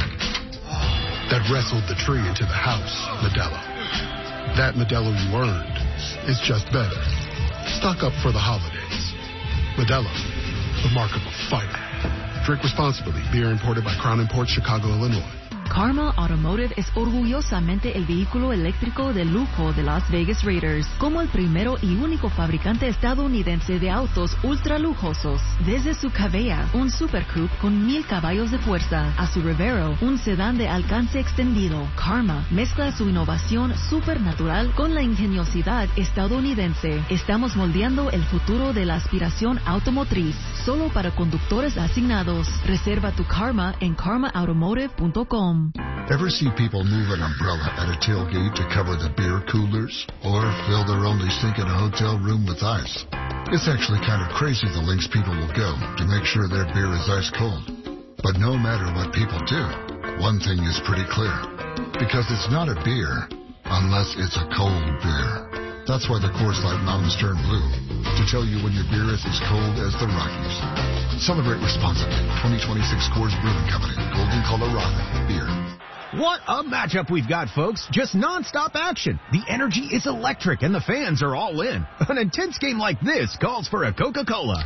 That wrestled the tree into the house, Modelo. That Modelo you earned is just better. Stock up for the holidays. Modelo, the mark of a fighter. Drink responsibly. Beer imported by Crown Imports, Chicago, Illinois. Karma Automotive es orgullosamente el vehículo eléctrico de lujo de Las Vegas Raiders, como el primero y único fabricante estadounidense de autos ultra lujosos. Desde su Cabella, un Super Coupe con mil caballos de fuerza, a su Revero, un sedán de alcance extendido, Karma mezcla su innovación supernatural con la ingeniosidad estadounidense. Estamos moldeando el futuro de la aspiración automotriz, solo para conductores asignados. Reserva tu Karma en karma automotive punto com. Ever see people move an umbrella at a tailgate to cover the beer coolers? Or fill their only sink in a hotel room with ice? It's actually kind of crazy the lengths people will go to make sure their beer is ice cold. But no matter what people do, one thing is pretty clear. Because it's not a beer unless it's a cold beer. That's why the Coors Light Mountains turn blue, to tell you when your beer is as cold as the Rockies. Celebrate responsibly. twenty twenty-six Coors Brewing Company, Golden, Colorado. Beer. What a matchup we've got, folks. Just non-stop action. The energy is electric and the fans are all in. An intense game like this calls for a Coca-Cola.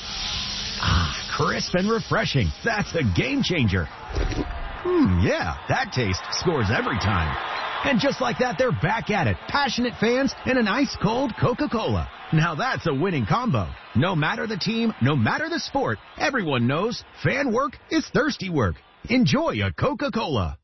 Ah, crisp and refreshing. That's a game changer. Hmm, yeah, that taste scores every time. And just like that, they're back at it. Passionate fans and an ice-cold Coca-Cola. Now that's a winning combo. No matter the team, no matter the sport, everyone knows fan work is thirsty work. Enjoy a Coca-Cola.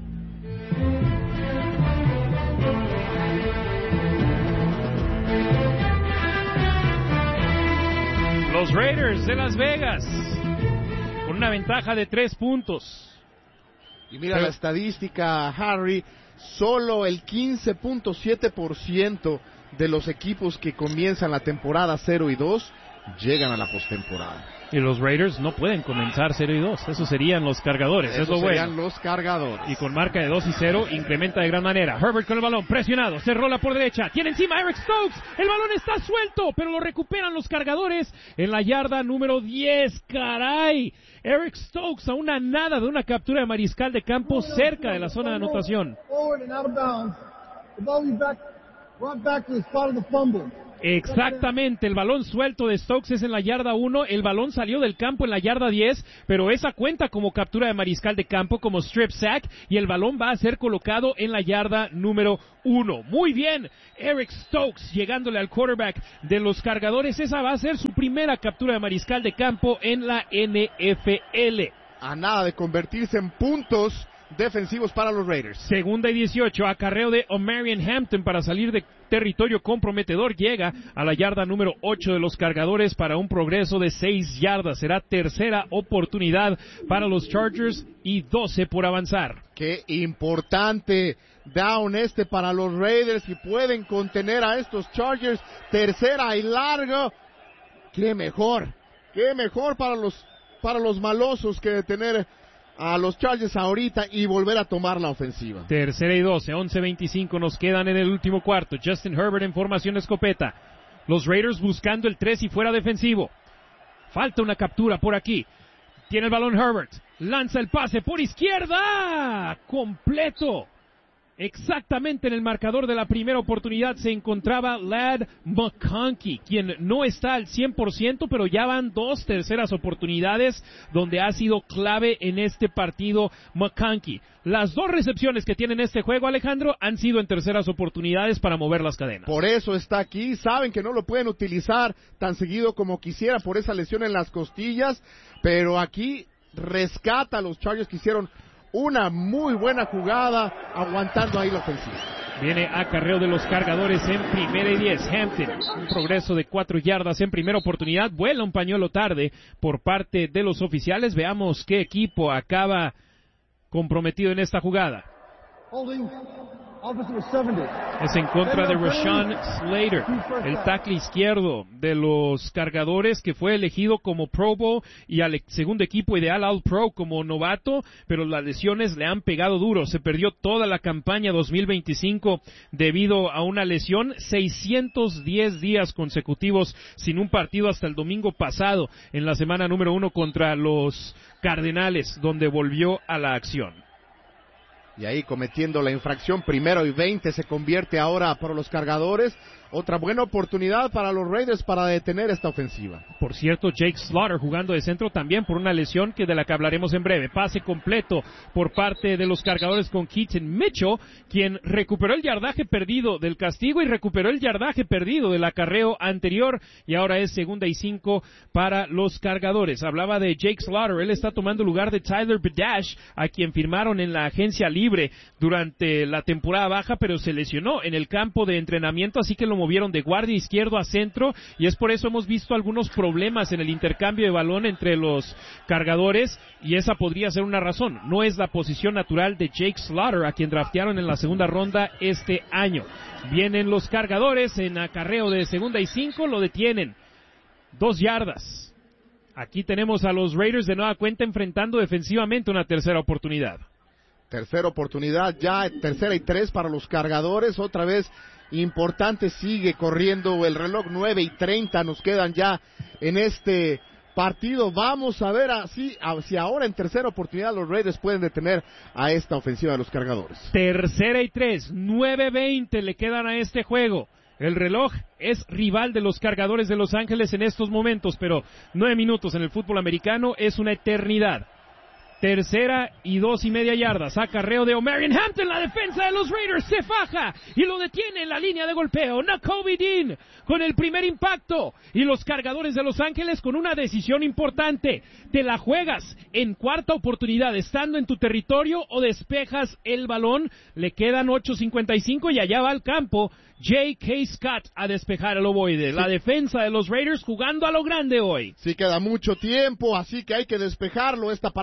Los Raiders de Las Vegas con una ventaja de tres puntos. Y mira Pero... la estadística, Harry. Solo el quince punto siete por ciento de los equipos que comienzan la temporada cero y dos llegan a la postemporada. Y los Raiders no pueden comenzar cero y dos. Esos serían los cargadores. Esos es lo serían bueno. los cargadores. Y con marca de dos y cero, incrementa de gran manera. Herbert con el balón, presionado. Se rola por derecha. Tiene encima a Eric Stokes. El balón está suelto, pero lo recuperan los cargadores en la yarda número diez. ¡Caray! Eric Stokes a una nada de una captura de mariscal de campo cerca de la zona de anotación. Exactamente, el balón suelto de Stokes es en la yarda uno, el balón salió del campo en la yarda diez, pero esa cuenta como captura de mariscal de campo, como strip sack, y el balón va a ser colocado en la yarda número uno. Muy bien, Eric Stokes llegándole al quarterback de los cargadores, esa va a ser su primera captura de mariscal de campo en la N F L. A nada de convertirse en puntos defensivos para los Raiders. Segunda y dieciocho, acarreo de Omarion Hampton para salir de territorio comprometedor, llega a la yarda número ocho de los cargadores para un progreso de seis yardas. Será tercera oportunidad para los Chargers y doce por avanzar. Qué importante down este para los Raiders, y pueden contener a estos Chargers. Tercera y largo. Qué mejor, qué mejor para los, para los malosos que detener a los Chargers ahorita y volver a tomar la ofensiva. Tercera y doce, once veinticinco nos quedan en el último cuarto. Justin Herbert en formación escopeta. Los Raiders buscando el tres y fuera defensivo. Falta una captura por aquí. Tiene el balón Herbert. Lanza el pase por izquierda. Completo. Exactamente en el marcador de la primera oportunidad se encontraba Ladd McConkey, quien no está al cien por ciento, pero ya van dos terceras oportunidades donde ha sido clave en este partido McConkey. Las dos recepciones que tiene en este juego, Alejandro, han sido en terceras oportunidades para mover las cadenas. Por eso está aquí. Saben que no lo pueden utilizar tan seguido como quisiera por esa lesión en las costillas, pero aquí rescata a los Chargers que hicieron una muy buena jugada, aguantando ahí la ofensiva. Viene acarreo de los cargadores en primera y diez. Hampton, un progreso de cuatro yardas en primera oportunidad. Vuela un pañuelo tarde por parte de los oficiales. Veamos qué equipo acaba comprometido en esta jugada. Es en contra de Rashawn Slater, el tackle izquierdo de los cargadores, que fue elegido como Pro Bowl y al segundo equipo ideal All Pro como novato, pero las lesiones le han pegado duro. Se perdió toda la campaña dos mil veinticinco debido a una lesión, seiscientos diez días consecutivos sin un partido hasta el domingo pasado en la semana número uno contra los Cardenales, donde volvió a la acción. Y ahí cometiendo la infracción, primero y veinte, se convierte ahora para los cargadores. Otra buena oportunidad para los Raiders para detener esta ofensiva. Por cierto, Jake Slaughter jugando de centro también por una lesión que de la que hablaremos en breve. Pase completo por parte de los cargadores con Keaton Mitchell, quien recuperó el yardaje perdido del castigo y recuperó el yardaje perdido del acarreo anterior, y ahora es segunda y cinco para los cargadores. Hablaba de Jake Slaughter, él está tomando lugar de Tyler Badash, a quien firmaron en la agencia libre durante la temporada baja, pero se lesionó en el campo de entrenamiento, así que lo movieron de guardia izquierdo a centro, y es por eso hemos visto algunos problemas en el intercambio de balón entre los cargadores, y esa podría ser una razón. No es la posición natural de Jake Slaughter, a quien draftearon en la segunda ronda este año. Vienen los cargadores en acarreo de segunda y cinco, lo detienen. Dos yardas. Aquí tenemos a los Raiders de nueva cuenta enfrentando defensivamente una tercera oportunidad. Tercera oportunidad ya, tercera y tres para los cargadores, otra vez importante, sigue corriendo el reloj, nueve y treinta nos quedan ya en este partido. Vamos a ver así, si ahora en tercera oportunidad los Raiders pueden detener a esta ofensiva de los cargadores. Tercera y tres, nueve veinte le quedan a este juego. El reloj es rival de los cargadores de Los Ángeles en estos momentos, pero nueve minutos en el fútbol americano es una eternidad. Tercera y dos y media yardas. Acarreo de Omarion Hampton. La defensa de los Raiders se faja y lo detiene en la línea de golpeo. Nakobe Dean con el primer impacto. Y los cargadores de Los Ángeles con una decisión importante. ¿Te la juegas en cuarta oportunidad estando en tu territorio o despejas el balón? Le quedan ocho cincuenta y cinco y allá va al campo J K. Scott a despejar el ovoide. Sí. La defensa de los Raiders jugando a lo grande hoy. Sí, queda mucho tiempo, así que hay que despejarlo. Esta parada defensiva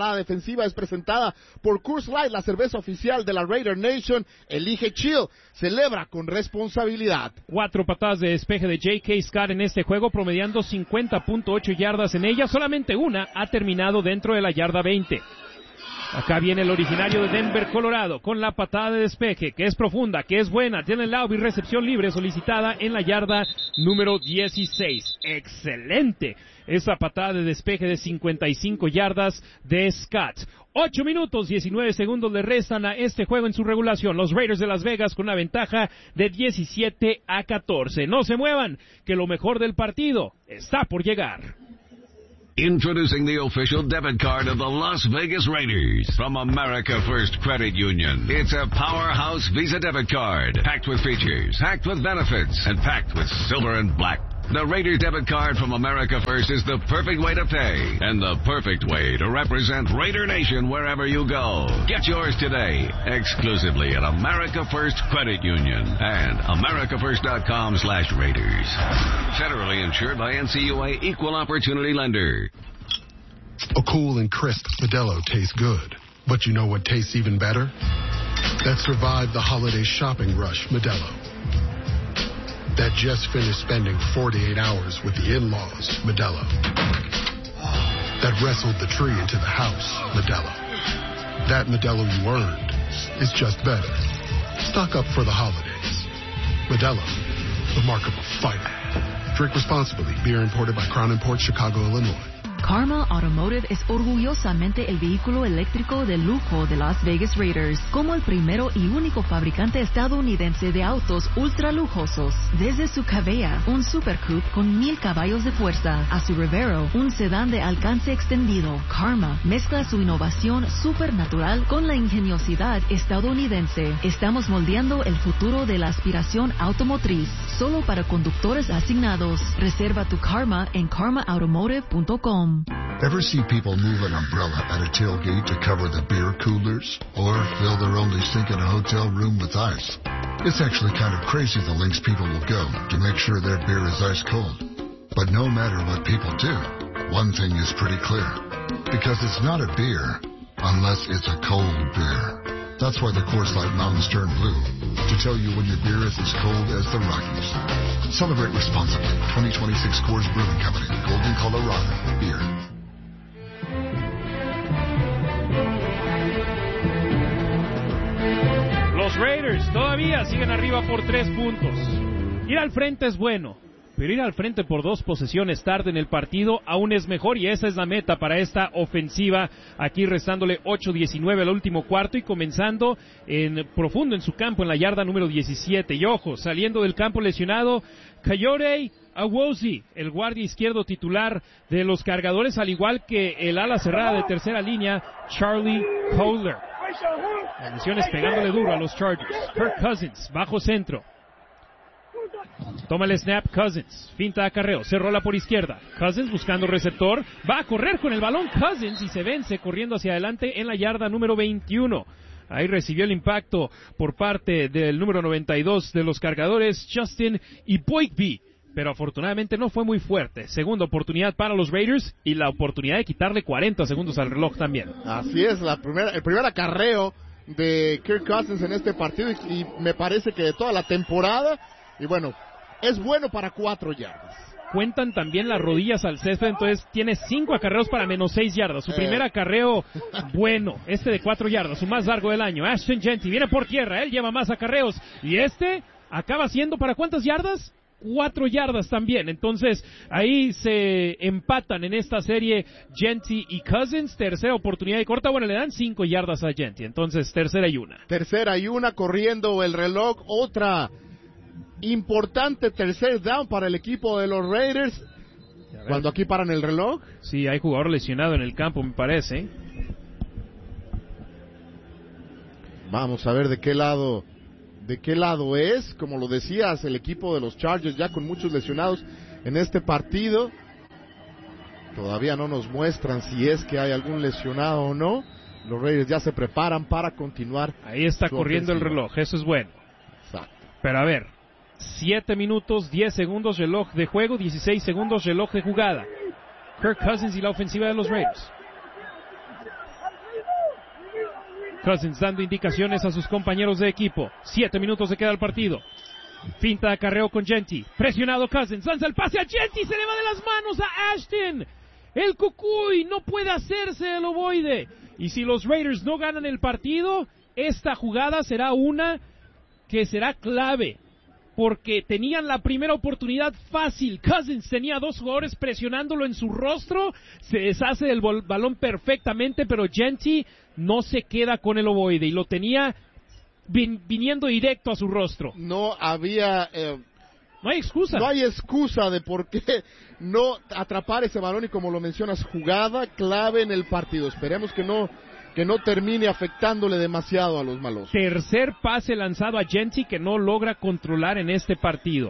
ofensiva es presentada por Coors Light, la cerveza oficial de la Raider Nation. Elige chill, celebra con responsabilidad. Cuatro patadas de despeje de J K. Scott en este juego, promediando cincuenta punto ocho yardas en ella. Solamente una ha terminado dentro de la yarda veinte. Acá viene el originario de Denver, Colorado, con la patada de despeje, que es profunda, que es buena. Tiene Laube, recepción libre solicitada en la yarda número dieciséis. Excelente esa patada de despeje de cincuenta y cinco yardas de Scott. ocho minutos, diecinueve segundos le restan a este juego en su regulación. Los Raiders de Las Vegas con una ventaja de diecisiete a catorce. No se muevan, que lo mejor del partido está por llegar. Introducing the official debit card of the Las Vegas Raiders from America First Credit Union. It's a powerhouse Visa debit card, packed with features, packed with benefits, and packed with silver and black. The Raiders debit card from America First is the perfect way to pay and the perfect way to represent Raider Nation wherever you go. Get yours today, exclusively at America First Credit Union and americafirst.com slash Raiders. Federally insured by N C U A Equal Opportunity Lender. A cool and crisp Modelo tastes good, but you know what tastes even better? That survived the holiday shopping rush, Modelo. That just finished spending forty-eight hours with the in-laws, Modelo. That wrestled the tree into the house, Modelo. That Modelo you earned is just better. Stock up for the holidays. Modelo, the mark of a fighter. Drink responsibly. Beer imported by Crown Imports, Chicago, Illinois. Karma Automotive es orgullosamente el vehículo eléctrico de lujo de Las Vegas Raiders, como el primero y único fabricante estadounidense de autos ultra lujosos. Desde su Cavea, un Super Coupe con mil caballos de fuerza, a su Revero, un sedán de alcance extendido, Karma mezcla su innovación supernatural con la ingeniosidad estadounidense. Estamos moldeando el futuro de la aspiración automotriz, solo para conductores asignados. Reserva tu Karma en karma automotive punto com. Ever see people move an umbrella at a tailgate to cover the beer coolers? Or fill their only sink in a hotel room with ice? It's actually kind of crazy the lengths people will go to make sure their beer is ice cold. But no matter what people do, one thing is pretty clear. Because it's not a beer unless it's a cold beer. That's why the Coors Light Mountains turn blue, to tell you when your beer is as cold as the Rockies. Celebrate responsibly. twenty twenty-six Coors Brewing Company, Golden, Colorado. Beer. Los Raiders todavía siguen arriba por tres puntos. Ir al frente es bueno, pero ir al frente por dos posesiones tarde en el partido aún es mejor, y esa es la meta para esta ofensiva, aquí restándole ocho diecinueve al último cuarto y comenzando en profundo en su campo en la yarda número diecisiete. Y ojo, saliendo del campo lesionado, Coyote Awozi, el guardia izquierdo titular de los Cargadores, al igual que el ala cerrada de tercera línea, Charlie Kohler. Municiones pegándole duro a los Chargers. Kirk Cousins, bajo centro. Toma el snap Cousins, finta de acarreo, se rola por izquierda. Cousins buscando receptor, va a correr con el balón Cousins y se vence corriendo hacia adelante en la yarda número veintiuno. Ahí recibió el impacto por parte del número noventa y dos de los Cargadores, Justin Iboigbe, pero afortunadamente no fue muy fuerte. Segunda oportunidad para los Raiders y la oportunidad de quitarle cuarenta segundos al reloj también. Así es, la primera, el primer acarreo de Kirk Cousins en este partido y, y me parece que de toda la temporada. Y bueno, es bueno para cuatro yardas. Cuentan también las rodillas al césped, entonces tiene cinco acarreos para menos seis yardas. Su eh. primer acarreo, bueno, este de cuatro yardas, su más largo del año. Ashton Jeanty viene por tierra, él lleva más acarreos. Y este acaba siendo para ¿cuántas yardas? Cuatro yardas también. Entonces ahí se empatan en esta serie Jeanty y Cousins. Tercera oportunidad y corta, bueno, le dan cinco yardas a Jeanty. Entonces tercera y una. Tercera y una, corriendo el reloj. Otra importante tercer down para el equipo de los Raiders. Cuando aquí paran el reloj. Sí, hay jugador lesionado en el campo, me parece. Vamos a ver de qué lado de qué lado es. Como lo decías, el equipo de los Chargers ya con muchos lesionados en este partido. Todavía no nos muestran si es que hay algún lesionado o no. Los Raiders ya se preparan para continuar. Ahí está corriendo ofensiva. El reloj, eso es bueno. Exacto. Pero a ver, siete minutos, diez segundos reloj de juego, dieciséis segundos reloj de jugada. Kirk Cousins y la ofensiva de los Raiders. Cousins dando indicaciones a sus compañeros de equipo. Siete minutos de queda el partido. Finta de acarreo con Jeanty. Presionado Cousins. Lanza el pase a Jeanty. Se le va de las manos a Ashton. El Cucuy no puede hacerse el ovoide. Y si los Raiders no ganan el partido, esta jugada será una que será clave. Porque tenían la primera oportunidad fácil. Cousins tenía dos jugadores presionándolo en su rostro. Se deshace del bol- balón perfectamente, pero Jeanty no se queda con el ovoide. Y lo tenía vin- viniendo directo a su rostro. No había... Eh, no hay excusa. No hay excusa de por qué no atrapar ese balón. Y como lo mencionas, jugada clave en el partido. Esperemos que no... que no termine afectándole demasiado a los malos. Tercer pase lanzado a Jeanty que no logra controlar en este partido.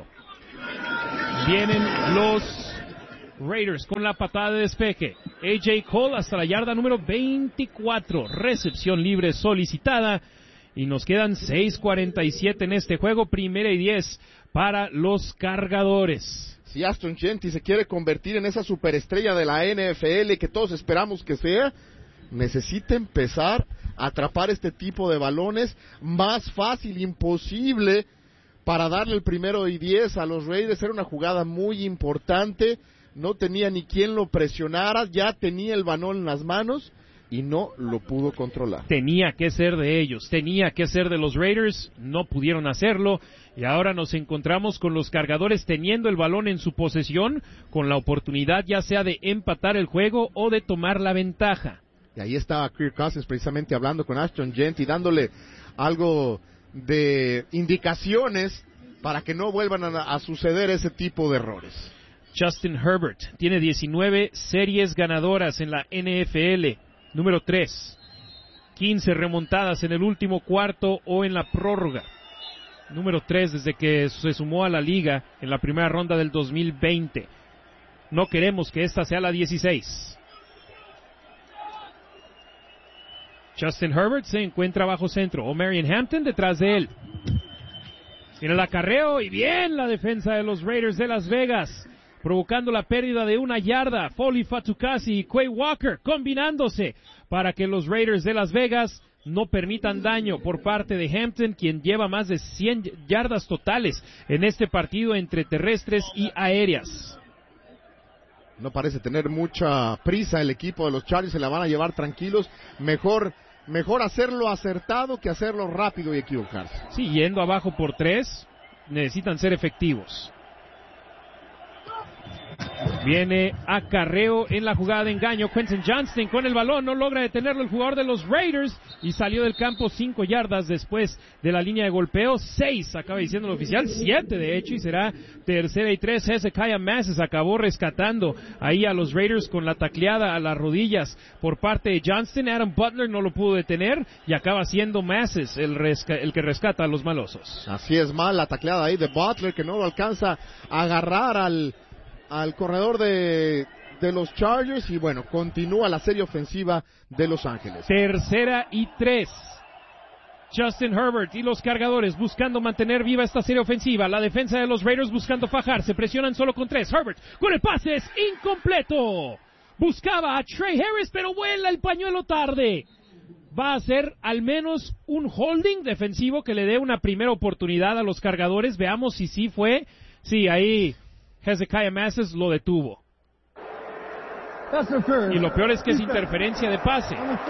Vienen los Raiders con la patada de despeje. A J Cole hasta la yarda número veinticuatro. Recepción libre solicitada. Y nos quedan seis cuarenta y siete en este juego. Primera y diez para los cargadores. Si Ashton Jeanty se quiere convertir en esa superestrella de la N F L que todos esperamos que sea, necesita empezar a atrapar este tipo de balones más fácil, imposible para darle el primero y diez a los Raiders. Era una jugada muy importante, no tenía ni quien lo presionara, ya tenía el balón en las manos y no lo pudo controlar. Tenía que ser de ellos, tenía que ser de los Raiders, no pudieron hacerlo y ahora nos encontramos con los cargadores teniendo el balón en su posesión, con la oportunidad ya sea de empatar el juego o de tomar la ventaja. Y ahí estaba Kirk Cousins precisamente hablando con Ashton Jeanty, dándole algo de indicaciones para que no vuelvan a, a suceder ese tipo de errores. Justin Herbert tiene diecinueve series ganadoras en la N F L, número tres. quince remontadas en el último cuarto o en la prórroga. Número tres desde que se sumó a la liga en la primera ronda del dos mil veinte. No queremos que esta sea la dieciséis. Justin Herbert se encuentra bajo centro. O'Marion Hampton detrás de él. Tiene el acarreo y bien la defensa de los Raiders de Las Vegas, provocando la pérdida de una yarda. Foley Fatukasi y Quay Walker combinándose para que los Raiders de Las Vegas no permitan daño por parte de Hampton, quien lleva más de cien yardas totales en este partido entre terrestres y aéreas. No parece tener mucha prisa el equipo de los Chargers, se la van a llevar tranquilos. Mejor, mejor hacerlo acertado que hacerlo rápido y equivocarse. Sí, yendo abajo por tres, necesitan ser efectivos. Viene acarreo en la jugada de engaño. Quentin Johnston con el balón, no logra detenerlo el jugador de los Raiders y salió del campo cinco yardas después de la línea de golpeo. Seis, acaba diciendo el oficial, siete de hecho, y será tercera y tres. Hezekiah Masses acabó rescatando ahí a los Raiders con la tacleada a las rodillas por parte de Johnston. Adam Butler no lo pudo detener y acaba siendo Masses el, resca- el que rescata a los malosos. Así es, mal la tacleada ahí de Butler, que no lo alcanza a agarrar al al corredor de, de los Chargers, y bueno, continúa la serie ofensiva de Los Ángeles. Tercera y tres. Justin Herbert y los cargadores buscando mantener viva esta serie ofensiva. La defensa de los Raiders buscando fajar. Se presionan solo con tres. Herbert con el pase es incompleto. Buscaba a Trey Harris, pero vuela el pañuelo tarde. Va a ser al menos un holding defensivo que le dé una primera oportunidad a los cargadores. Veamos si sí fue. Sí, ahí Hezekiah Masses lo detuvo. Y lo peor es que es interferencia de pase.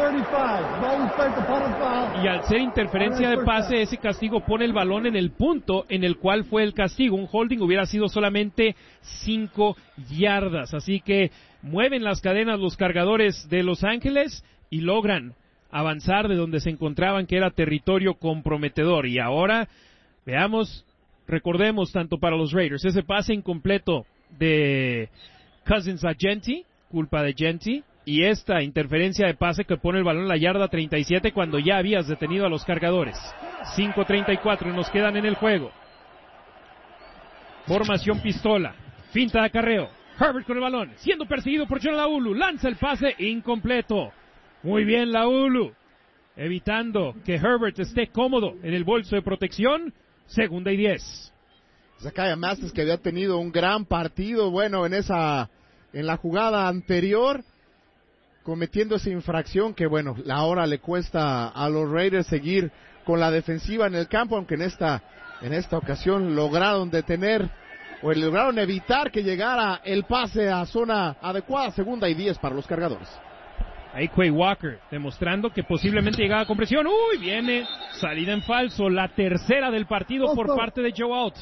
Y al ser interferencia de pase, ese castigo pone el balón en el punto en el cual fue el castigo. Un holding hubiera sido solamente cinco yardas. Así que mueven las cadenas los cargadores de Los Ángeles y logran avanzar de donde se encontraban, que era territorio comprometedor. Y ahora, veamos, recordemos tanto para los Raiders, ese pase incompleto de Cousins a Jeanty, culpa de Jeanty, y esta interferencia de pase que pone el balón en la yarda treinta y siete cuando ya habías detenido a los cargadores. cinco treinta y cuatro nos quedan en el juego. Formación pistola, finta de acarreo. Herbert con el balón, siendo perseguido por John Laulu, lanza el pase incompleto. Muy bien Laulu, evitando que Herbert esté cómodo en el bolso de protección. Segunda y diez. Hezekiah Masses, que había tenido un gran partido, bueno, en esa, en la jugada anterior, cometiendo esa infracción que, bueno, ahora le cuesta a los Raiders seguir con la defensiva en el campo, aunque en esta, en esta ocasión lograron detener o lograron evitar que llegara el pase a zona adecuada, segunda y diez para los Cargadores. Ahí Quay Walker demostrando que posiblemente llegaba con presión. Uy, viene salida en falso, la tercera del partido por parte de Joe Alt.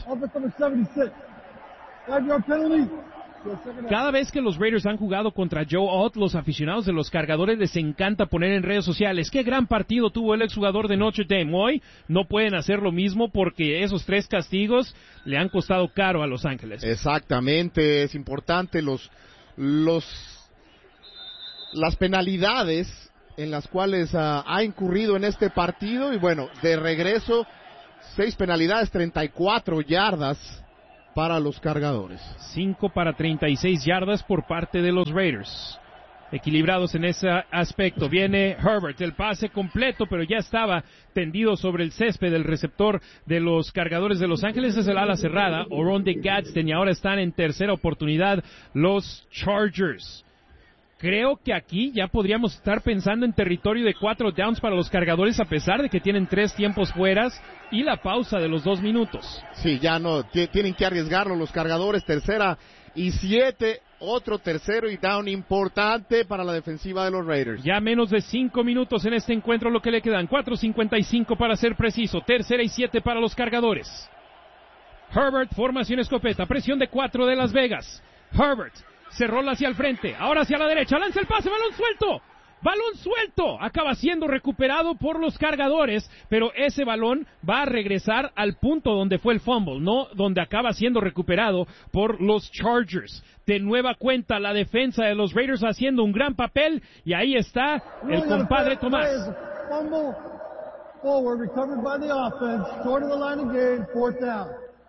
Cada vez que los Raiders han jugado contra Joe Alt, los aficionados de los Cargadores les encanta poner en redes sociales qué gran partido tuvo el exjugador de Notre Dame. Hoy no pueden hacer lo mismo porque esos tres castigos le han costado caro a Los Ángeles. Exactamente, es importante los los las penalidades en las cuales uh, ha incurrido en este partido, y bueno, de regreso, seis penalidades, treinta y cuatro yardas para los Cargadores. cinco para treinta y seis yardas por parte de los Raiders. Equilibrados en ese aspecto. Viene Herbert, el pase completo, pero ya estaba tendido sobre el césped del receptor de los Cargadores de Los Ángeles. Es el ala cerrada, Oronde Gadsden, y ahora están en tercera oportunidad los Chargers. Creo que aquí ya podríamos estar pensando en territorio de cuatro downs para los Cargadores, a pesar de que tienen tres tiempos fueras y la pausa de los dos minutos. Sí, ya no, t- tienen que arriesgarlo los Cargadores, tercera y siete, otro tercero y down importante para la defensiva de los Raiders. Ya menos de cinco minutos en este encuentro, lo que le quedan, cuatro cincuenta y cinco para ser preciso, tercera y siete para los Cargadores. Herbert, formación escopeta, presión de cuatro de Las Vegas. Herbert se rola hacia el frente, ahora hacia la derecha, lanza el pase, balón suelto, balón suelto, acaba siendo recuperado por los Cargadores, pero ese balón va a regresar al punto donde fue el fumble, no donde acaba siendo recuperado por los Chargers. De nueva cuenta, la defensa de los Raiders haciendo un gran papel, y ahí está el compadre Tomás. Fumble forward, recovered by the offense, short of the line of game, fourth down.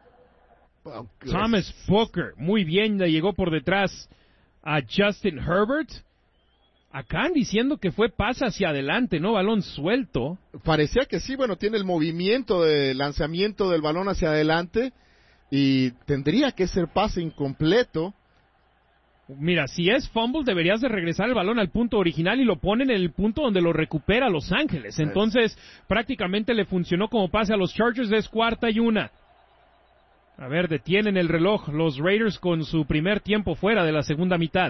Thomas Booker, muy bien, le llegó por detrás a Justin Herbert. Acá diciendo que fue pase hacia adelante, no balón suelto. Parecía que sí, bueno, tiene el movimiento de lanzamiento del balón hacia adelante y tendría que ser pase incompleto. Mira, si es fumble, deberías de regresar el balón al punto original y lo ponen en el punto donde lo recupera Los Ángeles. Entonces, prácticamente le funcionó como pase a los Chargers. Es cuarta y una. A ver, detienen el reloj los Raiders con su primer tiempo fuera de la segunda mitad.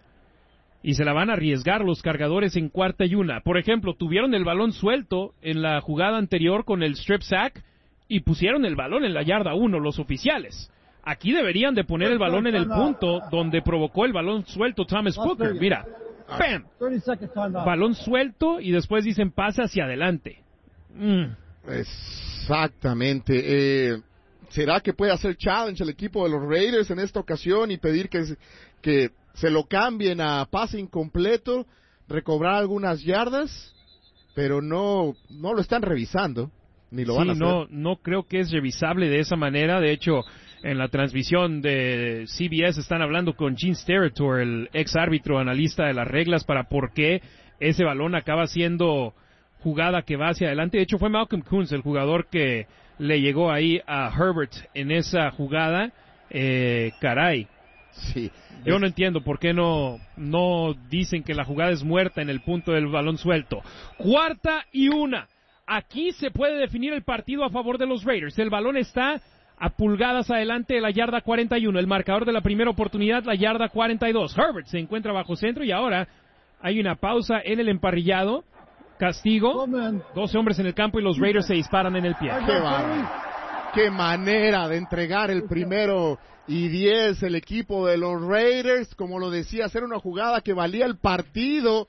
Y se la van a arriesgar los Cargadores en cuarta y una. Por ejemplo, tuvieron el balón suelto en la jugada anterior con el strip sack y pusieron el balón en la yarda uno los oficiales. Aquí deberían de poner el balón en el punto donde provocó el balón suelto Thomas Booker. Mira, ¡pam! Balón suelto y después dicen pase hacia adelante. Mm. Exactamente. Eh... ¿Será que puede hacer challenge el equipo de los Raiders en esta ocasión y pedir que, que se lo cambien a pase incompleto, recobrar algunas yardas? Pero no, no lo están revisando, ni lo sí, van a hacer. No, no creo que es revisable de esa manera. De hecho, en la transmisión de C B S están hablando con Gene Steratore, el ex árbitro analista de las reglas, para por qué ese balón acaba siendo jugada que va hacia adelante. De hecho, fue Malcolm Koonce, el jugador que le llegó ahí a Herbert en esa jugada. Eh, caray. Sí. Yo no entiendo por qué no, no dicen que la jugada es muerta en el punto del balón suelto. Cuarta y una. Aquí se puede definir el partido a favor de los Raiders. El balón está a pulgadas adelante de la yarda cuarenta y uno. El marcador de la primera oportunidad, la yarda cuarenta y dos. Herbert se encuentra bajo centro y ahora hay una pausa en el emparrillado. Castigo, doce hombres en el campo y los Raiders se disparan en el pie. Qué, qué manera de entregar el primero y diez el equipo de los Raiders, como lo decía, hacer una jugada que valía el partido.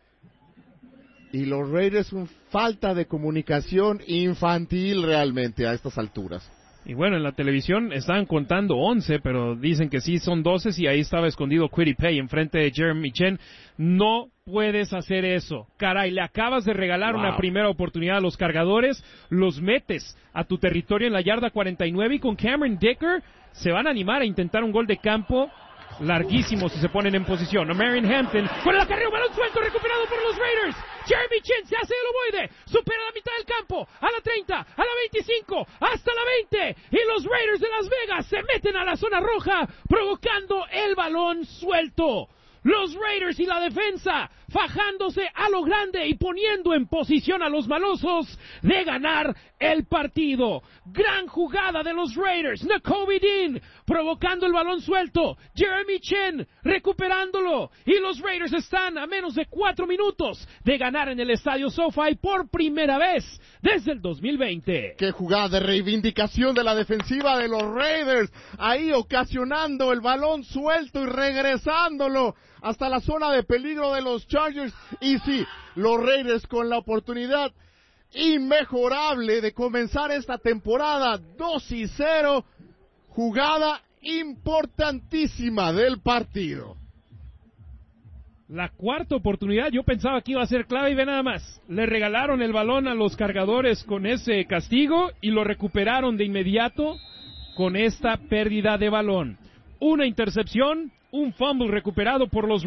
Y los Raiders, un falta de comunicación infantil realmente a estas alturas. Y bueno, en la televisión estaban contando once, pero dicen que sí son doce y ahí estaba escondido Kwity Paye enfrente de Jeremy Chinn. No puedes hacer eso. Caray, le acabas de regalar wow. una primera oportunidad a los Cargadores, los metes a tu territorio en la yarda cuarenta y nueve y con Cameron Dicker se van a animar a intentar un gol de campo larguísimo si se ponen en posición. Marion Hampton con el acarreo, balón suelto, recuperado por los Raiders. Jeremy Chinn se hace el ovoide, supera la mitad del campo, a la treinta, a la veinticinco, hasta la veinte, y los Raiders de Las Vegas se meten a la zona roja, provocando el balón suelto. Los Raiders y la defensa fajándose a lo grande y poniendo en posición a los malosos de ganar el partido. Gran jugada de los Raiders. Nakobe Dean provocando el balón suelto. Jeremy Chinn recuperándolo. Y los Raiders están a menos de cuatro minutos de ganar en el estadio SoFi por primera vez desde el dos mil veinte. Qué jugada de reivindicación de la defensiva de los Raiders. Ahí ocasionando el balón suelto y regresándolo hasta la zona de peligro de los Chargers. Y sí, los Raiders con la oportunidad inmejorable de comenzar esta temporada dos y cero. Jugada importantísima del partido. La cuarta oportunidad, yo pensaba que iba a ser clave y ve nada más. Le regalaron el balón a los cargadores con ese castigo y lo recuperaron de inmediato con esta pérdida de balón. Una intercepción, un fumble recuperado por los